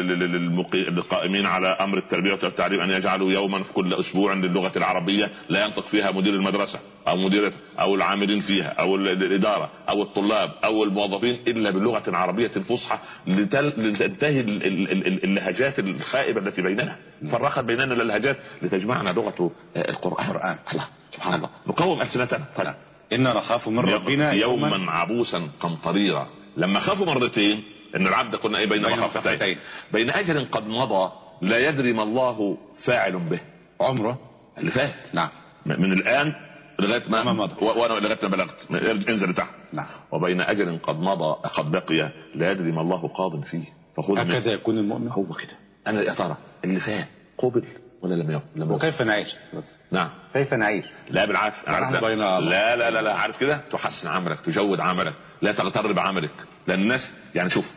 S3: للقائمين على امر التربيه والتعليم ان يجعلوا يوما في كل اسبوع للغه العربيه لا ينطق فيها مدير المدرسه او مدير او العاملين فيها او الاداره او الطلاب او الموظفين الا باللغه العربيه الفصحى لتنتهي اللهجات الخائبه التي بيننا. فرقت بيننا اللهجات لتجمعنا لغه القران. الله سبحان الله. نقوم السنتنا. طيب
S2: إنا نخاف من ربنا
S3: يوما, يوما عبوسا قمطريرا. لما خافوا مرتين ان العبد قلنا ايه بين مخافتين، بين اجل قد مضى لا يدري ما الله فاعل به.
S2: عمره
S3: اللي فات.
S2: نعم.
S3: من الان لغايه ما,
S2: ما مضى
S3: وانا لغايه ما بلغت انزل تحت.
S2: نعم.
S3: وبين اجل قد مضى قد بقي لا يدري ما الله قاض فيه.
S2: فخذ هكذا يكون المؤمن.
S3: هو كده. انا يا ترى اللي فات قبل ولا لم يقبل؟
S2: وكيف نعيش؟
S3: نعم
S2: كيف نعيش؟
S3: لا بالعكس. لا. لا لا لا لا عارف كده تحسن عملك، تجود عملك، لا تغتر بعملك. لان الناس يعني شوف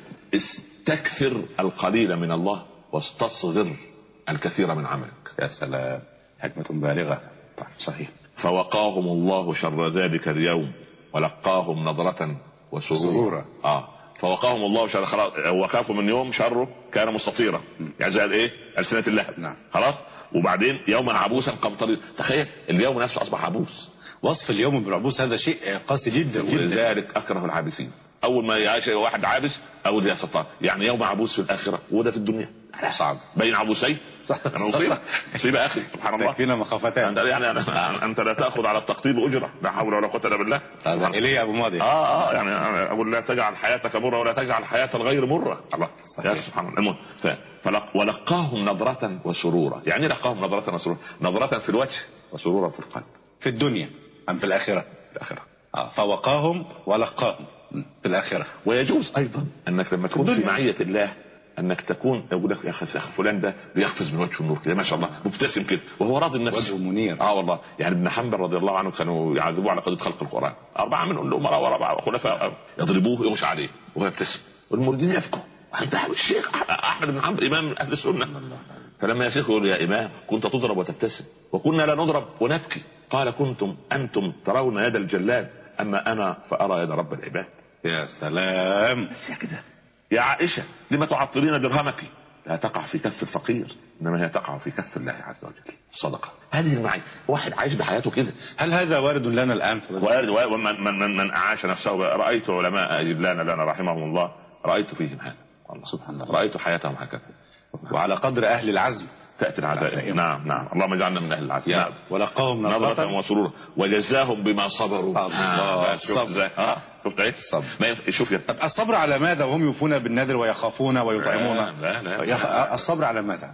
S3: استكثر القليل من الله واستصغر الكثير من عملك.
S2: يا سلام حكمة بالغة. صحيح.
S3: فوقاهم الله شر ذلك اليوم ولقاهم نظرة وسرورا. اه فوقاهم الله شر خلاص. وخافوا من يوم شره كان مستطيرا يعني زي ايه ألسنة اللهب.
S2: نعم.
S3: خلاص. وبعدين يوما عبوسا قمطريرا. تخيل اليوم نفسه اصبح عبوس.
S2: وصف اليوم بالعبوس هذا شيء قاسي جدا جدا.
S3: ولذلك اكره العابسين. اول ما يعيش واحد عابس اول يا سلطان يعني يوم عبوس في الاخره وده في الدنيا
S2: صعب.
S3: بين عبوسين انا مصيبه مصيبه اخي سبحان الله.
S2: فينا مخافتان.
S3: انت يعني انت لا تاخذ على التقطيب اجره. لا حول ولا قوه الا بالله.
S2: اليه يا ابو ماضي.
S3: اه اه يعني اقول لا تجعل حياتك مره ولا تجعل حياه الغير مره. الله يا سبحان الله. المهم فلق ولقاهم نظره وسرورا. يعني لقاهم نظره وسرورا. نظره في الوجه وسرورا في القلب.
S2: في الدنيا ام في الاخره؟
S3: في الاخره.
S2: اه فوقاهم ولقاهم في الاخره.
S3: ويجوز ايضا انك لما تكون في معيه الله انك تكون يقول لك يا اخي فلان ده بيقفز من وجهه النور كده ما شاء الله مبتسم كده وهو راضي النفس
S2: وجهه منير.
S3: اه والله. يعني ابن حنبل رضي الله عنه كانوا يعذبوه على قضيه خلق القران. اربعه منهم الامراء واربعه خلفاء يضربوه يغش عليه وهو يبتسم والمريدين يبكوا. انت الشيخ احمد بن حنبل امام اهل السنه. فلما يا شيخ يقول يا امام كنت تضرب وتبتسم وكنا لا نضرب ونبكي. قال كنتم انتم ترون يد الجلاد اما انا فارى يد رب العباد.
S2: يا سلام.
S3: يا كده يا عائشة لما تعطلين درهمك لا تقع في كف الفقير انما هي تقع في كف الله عز وجل. صدقة. هذه المعاني واحد عايش بحياته كده.
S2: هل هذا وارد لنا الان؟
S3: وارد. ومن من من, من اعاش نفسه. رأيت علماء لنا لنا رحمهم الله رأيت فيهم هذا والله سبحان الله. رأيت حياتهم هكذا.
S2: وعلى قدر اهل العزم
S3: تأتي العزائم. نعم نعم اللهم اجعلنا من اهل العزم. نعم.
S2: ولقاهم
S3: نظرة وسرورا وجزاهم بما صبروا.
S2: الله. الصبر.
S3: اه شفت ايه الصبر. ما شوف
S2: طب الصبر على ماذا وهم يوفون بالنذر ويخافون ويطعمون؟
S3: لا لا, لا.
S2: الصبر على ماذا؟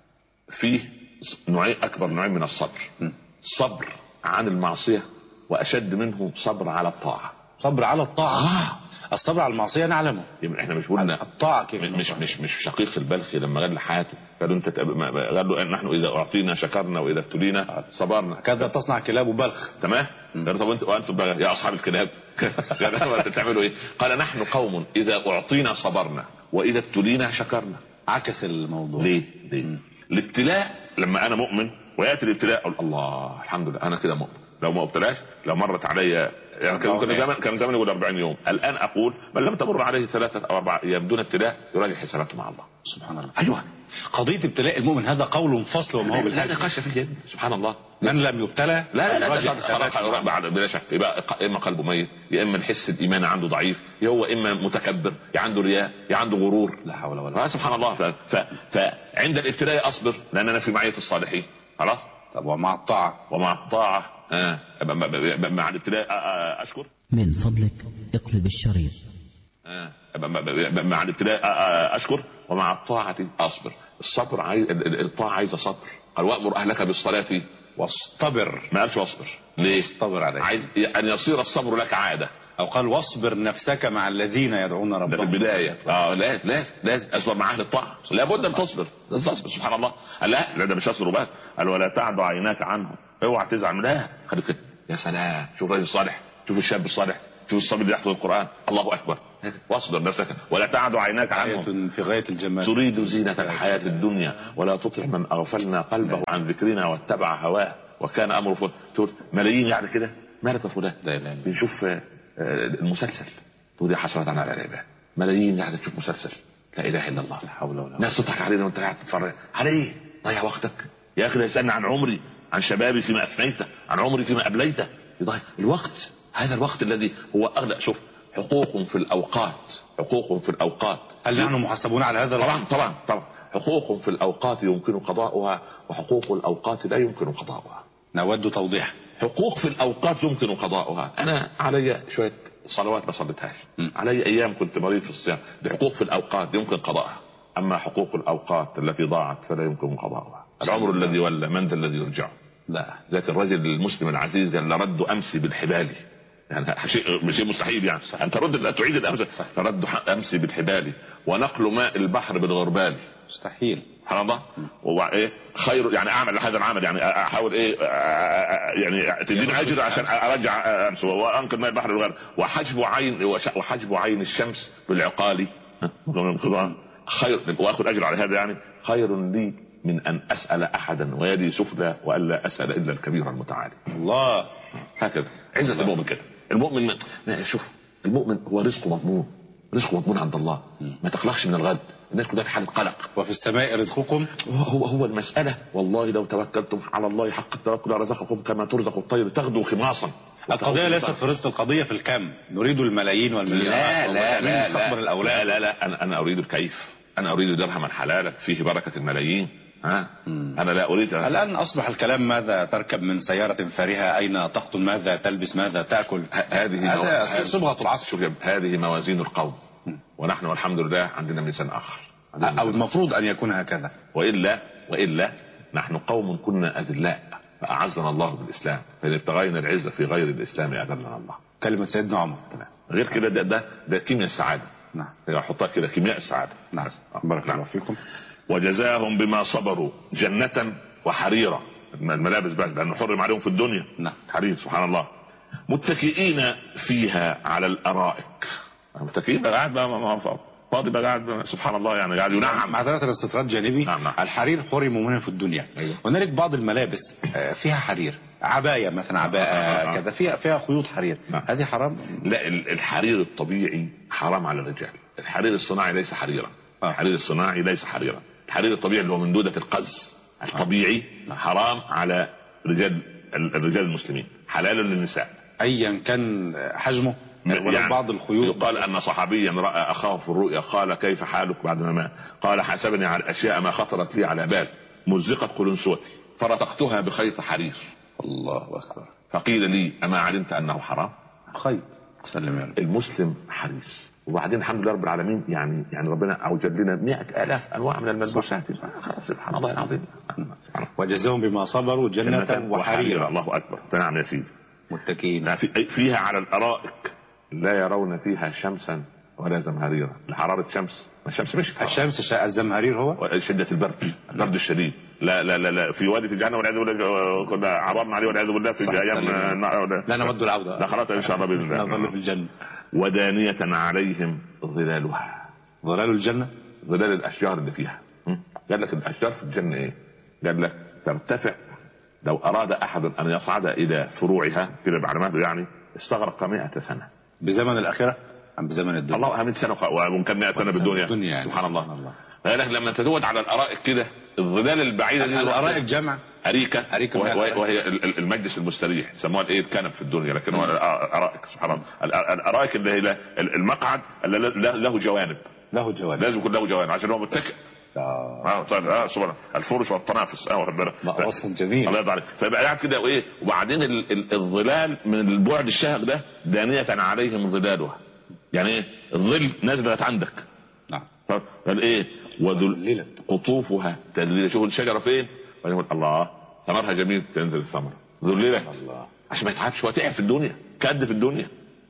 S3: فيه نوعين اكبر نوعين من الصبر. صبر عن المعصية واشد منه صبر على الطاعة.
S2: صبر على الطاعة. آه. الصبر على المعصية نعلمه.
S3: احنا مش قلنا
S2: الطاعة كيف؟
S3: مش مش مش شقيق البلخي لما قال لحياته قالوا انت قال له نحن اذا اعطينا شكرنا واذا ابتلينا صبرنا.
S2: كذا تصنع كلاب وبلخ.
S3: تمام. قال طب انتوا وانتم يا اصحاب الكلاب تعملوا ايه؟ قال نحن قوم اذا اعطينا صبرنا واذا ابتلينا شكرنا.
S2: عكس الموضوع.
S3: ليه؟ ليه؟ الابتلاء لما انا مؤمن وياتي الابتلاء اقول الله الحمد لله انا كده مؤمن. لو ما ابتلاش لو مرت علي يعني كان زمان كان زمان يقول أربعين يوم. الان اقول من لم تمر عليه ثلاثه او اربعه ايام دون ابتلاء يراجع حساباته مع الله.
S2: سبحان الله.
S3: ايوه
S2: قضيه ابتلاء المؤمن هذا قول فصل وما هو
S3: لا نقاش فيه. سبحان الله.
S2: من لم يبتلى
S3: لا لا لا بعد بلا شك يبقى اما قلبه ميت يا اما الحس الايمان عنده ضعيف يا هو اما متكبر يا عنده رياء يا عنده غرور.
S2: لا حول ولا قوه.
S3: سبحان الله. فعند الابتلاء اصبر لان انا في معيه الصالحين. خلاص.
S2: طب ومع الطاعه
S3: ومع الطاعه اه مع الابتلاء اشكر.
S1: من فضلك اقلب الشريط.
S3: اه مع الابتلاء اشكر ومع الطاعه اصبر. الصبر عايز الطاعه عايزه صبر. قال وامر اهلك بالصلاه
S2: واصطبر.
S3: ما قالش واصبر. ليه؟
S2: واصطبر عليه.
S3: عايز ان يصير الصبر لك عاده.
S2: او قال واصبر نفسك مع الذين يدعون ربهم.
S3: في البدايه اه لا لا لازم اصبر مع اهل الطاعه. لابد ان تصبر. تصبر سبحان الله. قال لا لا ده مش اصبر بس. قال ولا تعد عيناك عنهم اوعى تزعل. لا خليك كده يا سلام. شوف الراجل الصالح شوف الشاب الصالح شوف الصبي اللي يحفظ القران. الله اكبر. واصبر نفسك ولا تعد عيناك عنهم
S2: في غايه الجمال
S3: تريد زينه الحياه الدنيا ولا تطع من اغفلنا قلبه عن ذكرنا واتبع هواه وكان امره فوت. ملايين يعني كده مالك يا فلان؟ بنشوف المسلسل تقول يا حسرة على العباد، ملايين قاعده تشوف مسلسل، لا اله الا الله، لا حول ولا قوه. ناس تضحك علينا وانت قاعد تتفرج على ايه؟ ضيع وقتك يا اخي. لا يسالني عن عمري، عن شبابي فيما افنيته، عن عمري فيما ابليته. يضيع الوقت، هذا الوقت الذي هو اغلى. شوف، حقوق في الاوقات، حقوق في الاوقات.
S2: هل نحن محاسبون على هذا؟
S3: طبعا طبعا طبعا. حقوق في الاوقات يمكن قضاؤها، وحقوق الاوقات لا يمكن قضاؤها.
S2: نود توضيح.
S3: حقوق في الاوقات يمكن قضاؤها. انا علي شويه صلوات ما صليتهاش، علي ايام كنت مريض في الصيام، بحقوق في الاوقات يمكن قضاءها. اما حقوق الاوقات التي ضاعت فلا يمكن قضاءها. العمر الذي ولى من ذا الذي يرجع؟ لا. ذاك الرجل المسلم العزيز قال لرد امسي بالحبال، يعني شيء شيء مستحيل، يعني ان ترد لا تعيد الامس، فرد امسي بالحبال ونقل ماء البحر بالغربال
S2: مستحيل.
S3: سبحان الله. وايه خير، يعني اعمل هذا العمل، يعني احاول ايه يعني تديني اجر عشان ارجع امس وانقذ ماء البحر بالغربال. وحجب عين وحجب عين الشمس بالعقال خير، واخذ اجر على هذا، يعني خير لي من ان اسال احدا ويدي سفلى والا اسال الا الكبير المتعالي.
S2: الله.
S3: هكذا عزة المؤمن كده. المؤمن ما شوف، المؤمن هو رزقه مضمون، رزقه مضمون عند الله، ما تقلقش من الغد. الناس كلها في حاله قلق.
S2: وفي السماء رزقكم.
S3: هو هو المساله والله لو توكلتم على الله حق التوكل رزقكم كما ترزق الطير تغدو خماصا.
S2: القضيه ليست في رزق، القضيه في الكم. نريد الملايين والمليارات.
S3: لا لا لا لا,
S2: الأولاد.
S3: لا لا لا انا انا اريد الكيف، انا اريد درهما حلالا فيه بركه الملايين. ها انا لا اريد.
S2: الان اصبح الكلام ماذا تركب من سياره فارهه، اين تقطن، ماذا تلبس، ماذا تاكل.
S3: هذه
S2: هذا صبغه العصر.
S3: شوف هذه موازين القوم، ونحن والحمد لله عندنا ميزان اخر،
S2: او المفروض ان يكون هكذا.
S3: والا والا نحن قوم كنا اذلاء فاعزنا الله بالاسلام، فاذا ابتغينا العزه في غير الاسلام اذلنا الله.
S2: كلمه سيدنا عمر.
S3: غير كده ده ده, ده كيمياء السعاده.
S2: نعم.
S3: احطها كده كيمياء السعاده.
S2: نعم. بارك الله فيكم.
S3: وجزاهم بما صبروا جنة وحريرا، الملابس بقى لأنه حرم عليهم في الدنيا.
S2: نعم.
S3: حرير سبحان الله. متكئين فيها على الأرائك، متكئين بقى قاعد بقى فاضي بقى قاعد سبحان الله، يعني قاعد ينعم.
S2: معذرة الاستطراد جانبي.
S3: نعم نعم.
S2: الحرير حرموا منه في الدنيا.
S3: أيوة.
S2: هنالك بعض الملابس فيها حرير، عباية مثلا، عباءة كذا فيها فيها خيوط حرير. نعم. هذه حرام؟
S3: لا، الحرير الطبيعي حرام على الرجال، الحرير الصناعي ليس حريرا. آه. الحرير الصناعي ليس حريرا، الحرير الطبيعي اللي هو من دودة القز الطبيعي حرام على رجال الرجال المسلمين، حلال للنساء
S2: ايا كان حجمه.
S3: يعني
S2: بعض الخيوط.
S3: يقال ان صحابيا راى اخاه في الرؤيا قال كيف حالك بعد ما مات؟ قال حسبني على اشياء ما خطرت لي على بال، مزقت قلنسوتي فرتقتها بخيط حرير.
S2: الله اكبر.
S3: فقيل لي اما علمت انه حرام؟
S2: خيط. سلم يا رب.
S3: المسلم حريص. وبعدين الحمد لله رب العالمين، يعني يعني ربنا اوجد لنا مئة الاف انواع من الملبوسات. سبحان الله العظيم.
S2: وجزاهم بما صبروا جنة, جنة وحريرا.
S3: الله اكبر. فنعم يا سيدي.
S2: متكئين
S3: فيها على الارائك لا يرون فيها شمسا ولا زمهريرا. الحرارة شمس، ما الشمس مش حرارة.
S2: الشمس الزمهرير هو
S3: شدة البرد، البرد الشديد. لا لا لا لا في وادي في الجنة والعياذ بالله كنا عبرنا عليه والعياذ بالله في ايام.
S2: لا نود العودة.
S3: لا خلاص ان شاء الله باذن الله.
S2: نظل في الجنة.
S3: ودانية عليهم ظلالها.
S2: ظلال الجنة
S3: ظلال الاشجار اللي فيها. قال لك الاشجار في الجنة ايه؟ قال لك ترتفع، لو اراد احد ان يصعد الى فروعها كده بعد ما يعني استغرق مئة سنة.
S2: بزمن الاخرة ام بزمن الدنيا؟
S3: الله مئة سنة وممكن مئة سنة بالدنيا.
S2: يعني.
S3: سبحان الله. الله. قال لك لما تتوت على الارائك كده الظلال البعيدة دي.
S2: الارائك جمع
S3: أريكة,
S2: أريكة
S3: وهي المجلس المستريح، سموها الايه الكنب في الدنيا، لكن هو الارائك. سبحان الله. الارائك اللي هي المقعد له جوانب،
S2: له جوانب،
S3: لازم يكون له جوانب عشان هو متكئ. اه طيب اه سبحان الفرش والتنافس اه واخد بالك.
S2: وصف جميل.
S3: الله يرضى عليك. فيبقى قاعد كده وايه، وبعدين الظلال من البعد الشهق ده دانية عليهم ظلالها، يعني ايه الظل نزلت عندك.
S2: نعم.
S3: قال ايه وذل قطوفها تذليل. شوف الشجره فين، ويقول الله ثمرها جميل تنزل الثمره ذليله الله عشان ما يتعبش. هو تعب في الدنيا، كد في الدنيا.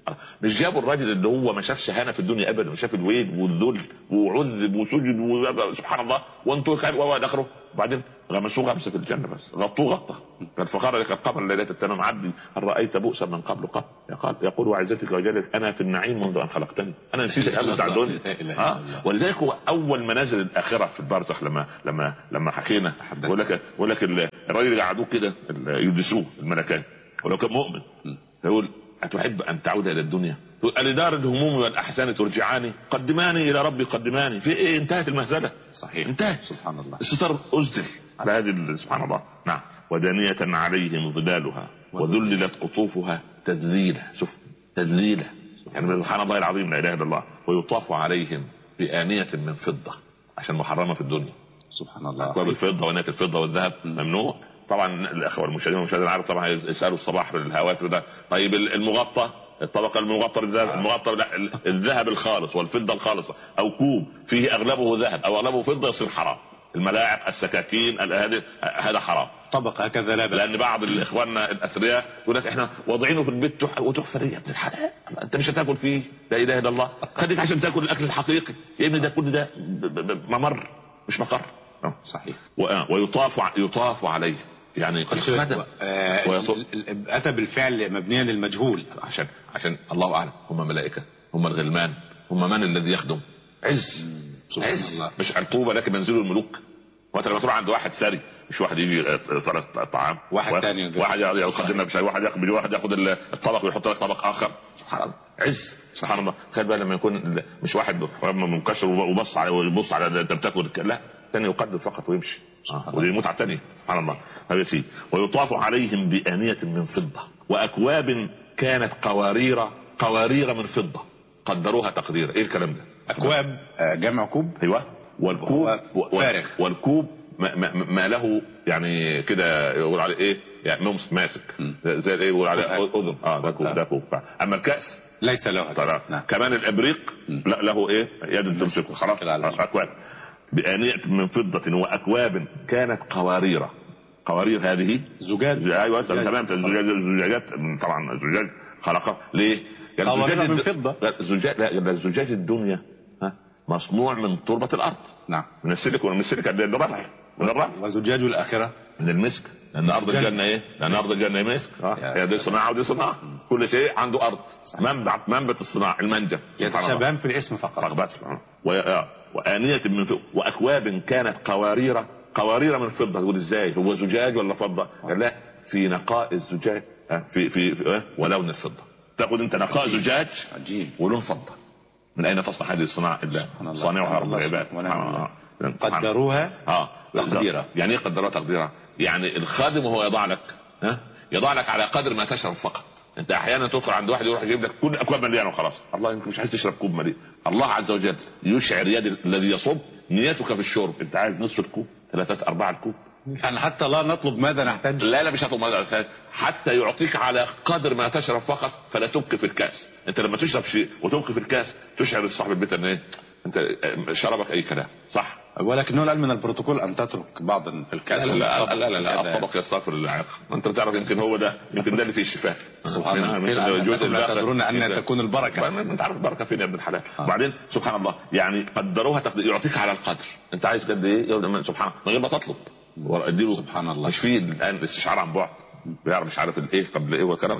S3: مش جابوا الراجل اللي هو ما شافش هنا في الدنيا ابدا، وشاف الويل والذل وعذب وسجد سبحان الله وانتوا كان وهو اخره، وبعدين غمسوه غمسه في الجنه بس غطوه غطه. كان فقال لك القمر ليله التمام عبدي هل رايت بؤسا من قبل قط؟ يقول يقول وعزتك وجلالك انا في النعيم منذ ان خلقتني، انا نسيت الامر بتاع الدنيا. اه ولذلك هو اول منازل الاخره في البرزخ. لما لما لما حكينا يقول لك يقول لك الراجل اللي قعدوه كده يدسوه الملكان ولو كان مؤمن يقول أتحب أن تعود إلى الدنيا؟ يقول ألدار الهموم والأحزان ترجعاني؟ قدماني إلى ربي قدماني. في إيه؟ انتهت المهزلة.
S2: صحيح.
S3: انتهت.
S2: سبحان الله.
S3: الستر أزدل على هذه. سبحان الله. نعم. ودانية عليهم ظلالها وذللت قطوفها تذليلا. شوف تذليلا يعني سبحان الله العظيم لا إله إلا الله. ويطاف عليهم بآنية من فضة عشان محرمة في الدنيا.
S2: سبحان الله.
S3: أكواب الفضة وآنية الفضة والذهب ممنوع. طبعا الأخوة المشاهدين والمشاهدين عارف طبعا يسألوا الصباح بالهواتف ده. طيب المغطى الطبقة المغطى بالذهب آه. المغطى الذهب الخالص والفضة الخالصة أو كوب فيه أغلبه ذهب أو أغلبه فضة يصير حرام. الملاعق السكاكين هذا حرام.
S2: طبق هكذا لا بأس.
S3: لأن بعض الإخواننا الأثرياء يقول لك إحنا واضعينه في البيت وتحفة ليه يا ابن الحلال؟ أنت مش هتاكل فيه لا إله إلا الله. خليك عشان تاكل الأكل الحقيقي يا ابني. ده كل ده ممر مش مقر.
S2: صحيح.
S3: ويطاف يطاف عليه يعني
S2: الخدم آه أتى بالفعل مبنيا للمجهول
S3: عشان عشان الله أعلم. هم ملائكة هم الغلمان هم من الذي يخدم عز عز مش الطوبة لكن منزلوا الملوك. وانت لما تروح عند واحد ثري مش واحد يجي فرق طعام
S2: واحد ثاني
S3: واحد يقدم لك بشيء واحد ياخذ واحد ياخذ الطبق ويحط لك طبق اخر. سبحان الله عز. سبحان الله. تخيل بقى لما يكون مش واحد منكسر وبص على ويبص على انت بتاكل لا ثاني يقدم فقط ويمشي. ودي متعه ثانيه. سبحان الله. هذا سي. ويطاف عليهم بآنية من فضة وأكواب كانت قوارير قوارير من فضة قدروها تقديرا. ايه الكلام ده؟
S2: أكواب جمع كوب.
S3: ايوه. والكوب فارغ. والكوب ما, ما, ما له يعني كده يقول عليه ايه يعني ممس ماسك زي ايه يقول عليه اذن. اه ده كوب ده كوب. اما الكأس
S2: ليس له.
S3: طبعا. نعم. كمان الابريق لا له ايه يد تمسكه. خلاص. اكواب بآنية من فضة وأكواب كانت قوارير. قوارير هذه
S2: زجاج.
S3: ايوه تمام. الزجاجات طبعا الزجاج خلقه ليه؟
S2: قوارير من فضة.
S3: الزجاج لا الزجاج الدنيا ها مصنوع من تربة الأرض.
S2: نعم.
S3: من السيليكون من السيليكون ده الرمل من الرمل.
S2: وزجاج الآخرة
S3: من المسك. لأن أرض الجنة إيه؟ لأن أرض الجنة مسك. هي دي صناعة ودي صناعة. كل شيء عنده أرض. منبع منبت الصناعة المنجم.
S2: يتشابهان في الاسم فقط.
S3: بس. وآنية من فضة وأكواب كانت قوارير قوارير من فضة. تقول إزاي هو زجاج ولا فضة؟ لا في نقاء الزجاج في في, في ولون الفضة. تأخذ أنت نقاء زجاج
S2: عجيب ولون
S3: فضة. من أين تصنع هذه الصناعة إلا صانعها رب العباد.
S2: قدروها
S3: آه.
S2: تقديرا.
S3: يعني ايه قدروها تقديرا؟ يعني الخادم وهو يضع لك ها يضع لك على قدر ما تشرب فقط. انت احيانا تدخل عند واحد يروح يجيب لك كل اكواب مليانه وخلاص. الله يمكن مش عايز تشرب كوب مليان. الله عز وجل يشعر يد الذي يصب نيتك في الشرب. انت عايز نصف الكوب ثلاثة أربعة الكوب
S2: يعني حتى لا نطلب ماذا نحتاج.
S3: لا لا مش هطلب ماذا نحتاج حتى يعطيك على قدر ما تشرب فقط فلا تبقي في الكاس. انت لما تشرب شيء وتبقي في الكاس تشعر صاحب البيت ان ايه انت شربك اي كلام صح.
S2: ولكنه الان من البروتوكول ان تترك بعض الكاس.
S3: لا لا لا, لا, لا الطبق يستغفر الله. انت تعرف يمكن هو ده يمكن ده اللي فيه الشفاء.
S2: سبحان الله. لا تدرون ان تكون البركه.
S3: انت عارف البركه فين يا ابن الحلال. وبعدين سبحان الله يعني قدروها تقدير. يعطيك على القدر. انت عايز قد ايه سبحان من غير ما تطلب. اديله
S2: سبحان الله.
S3: مش فيه الان الاستشعار عن بعد بيعرف مش عارف الايه قبل ايه والكلام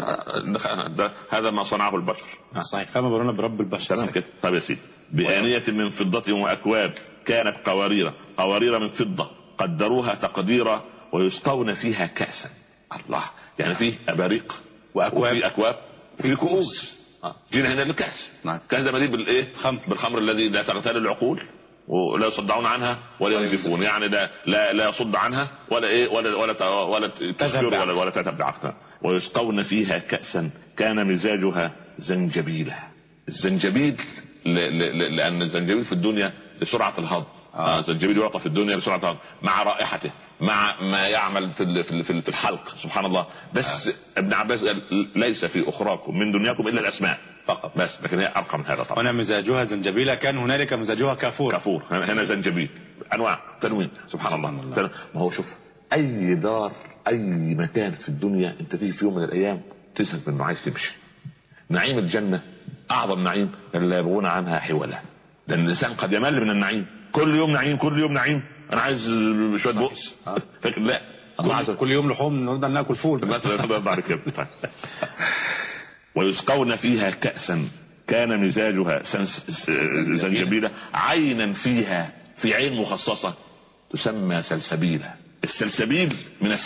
S3: ده. هذا ما صنعه البشر.
S2: صحيح. فما بالنا برب البشر.
S3: تمام كده. طيب يا سيدي بآنية من فضة وأكواب كانت قوارير قوارير من فضة قدروها تقديرا ويسقون فيها كأسا. الله يعني فيه أباريق
S2: وأكواب
S3: وفي أكواب وفي كؤوس. جينا هنا للكأس. كأس ده مليء بالايه بالخمر الذي لا تغتال العقول ولا يصدعون عنها ولا ينزفون. يعني ده لا لا يصد عنها ولا ايه ولا ولا ولا تسكر ولا ولا تتبع. ويسقون فيها كأسا كان مزاجها زنجبيلا. الزنجبيل ل... ل... لان الزنجبيل في الدنيا لسرعه الهضم. آه. الزنجبيل يعطى في الدنيا لسرعه الهضم مع رائحته مع ما يعمل في في الحلق. سبحان الله. بس آه. ابن عباس قال ليس في اخراكم من دنياكم الا الاسماء فقط بس لكن هي ارقى من هذا طبعا.
S2: هنا مزاجها زنجبيل كان هنالك مزاجها كافور.
S3: كافور هنا زنجبيل انواع تنوين. سبحان الله. الله. ما هو شوف اي دار اي مكان في الدنيا انت تيجي في يوم من الايام تزهق منه عايز تمشي. نعيم الجنه اعظم نعيم لا يبغون عنها حولا. لان الانسان قد يمل من النعيم كل يوم نعيم كل يوم نعيم انا عايز شويه بؤس. فاكر لا
S2: الله عز وجل كل يوم لحوم نريد ان ناكل فول
S3: مثلا بعد كده. ويسقون فيها كأسا كان مزاجها زنجبيلا عينا فيها في عين مخصصة تسمى سلسبيلا. السلسبيل من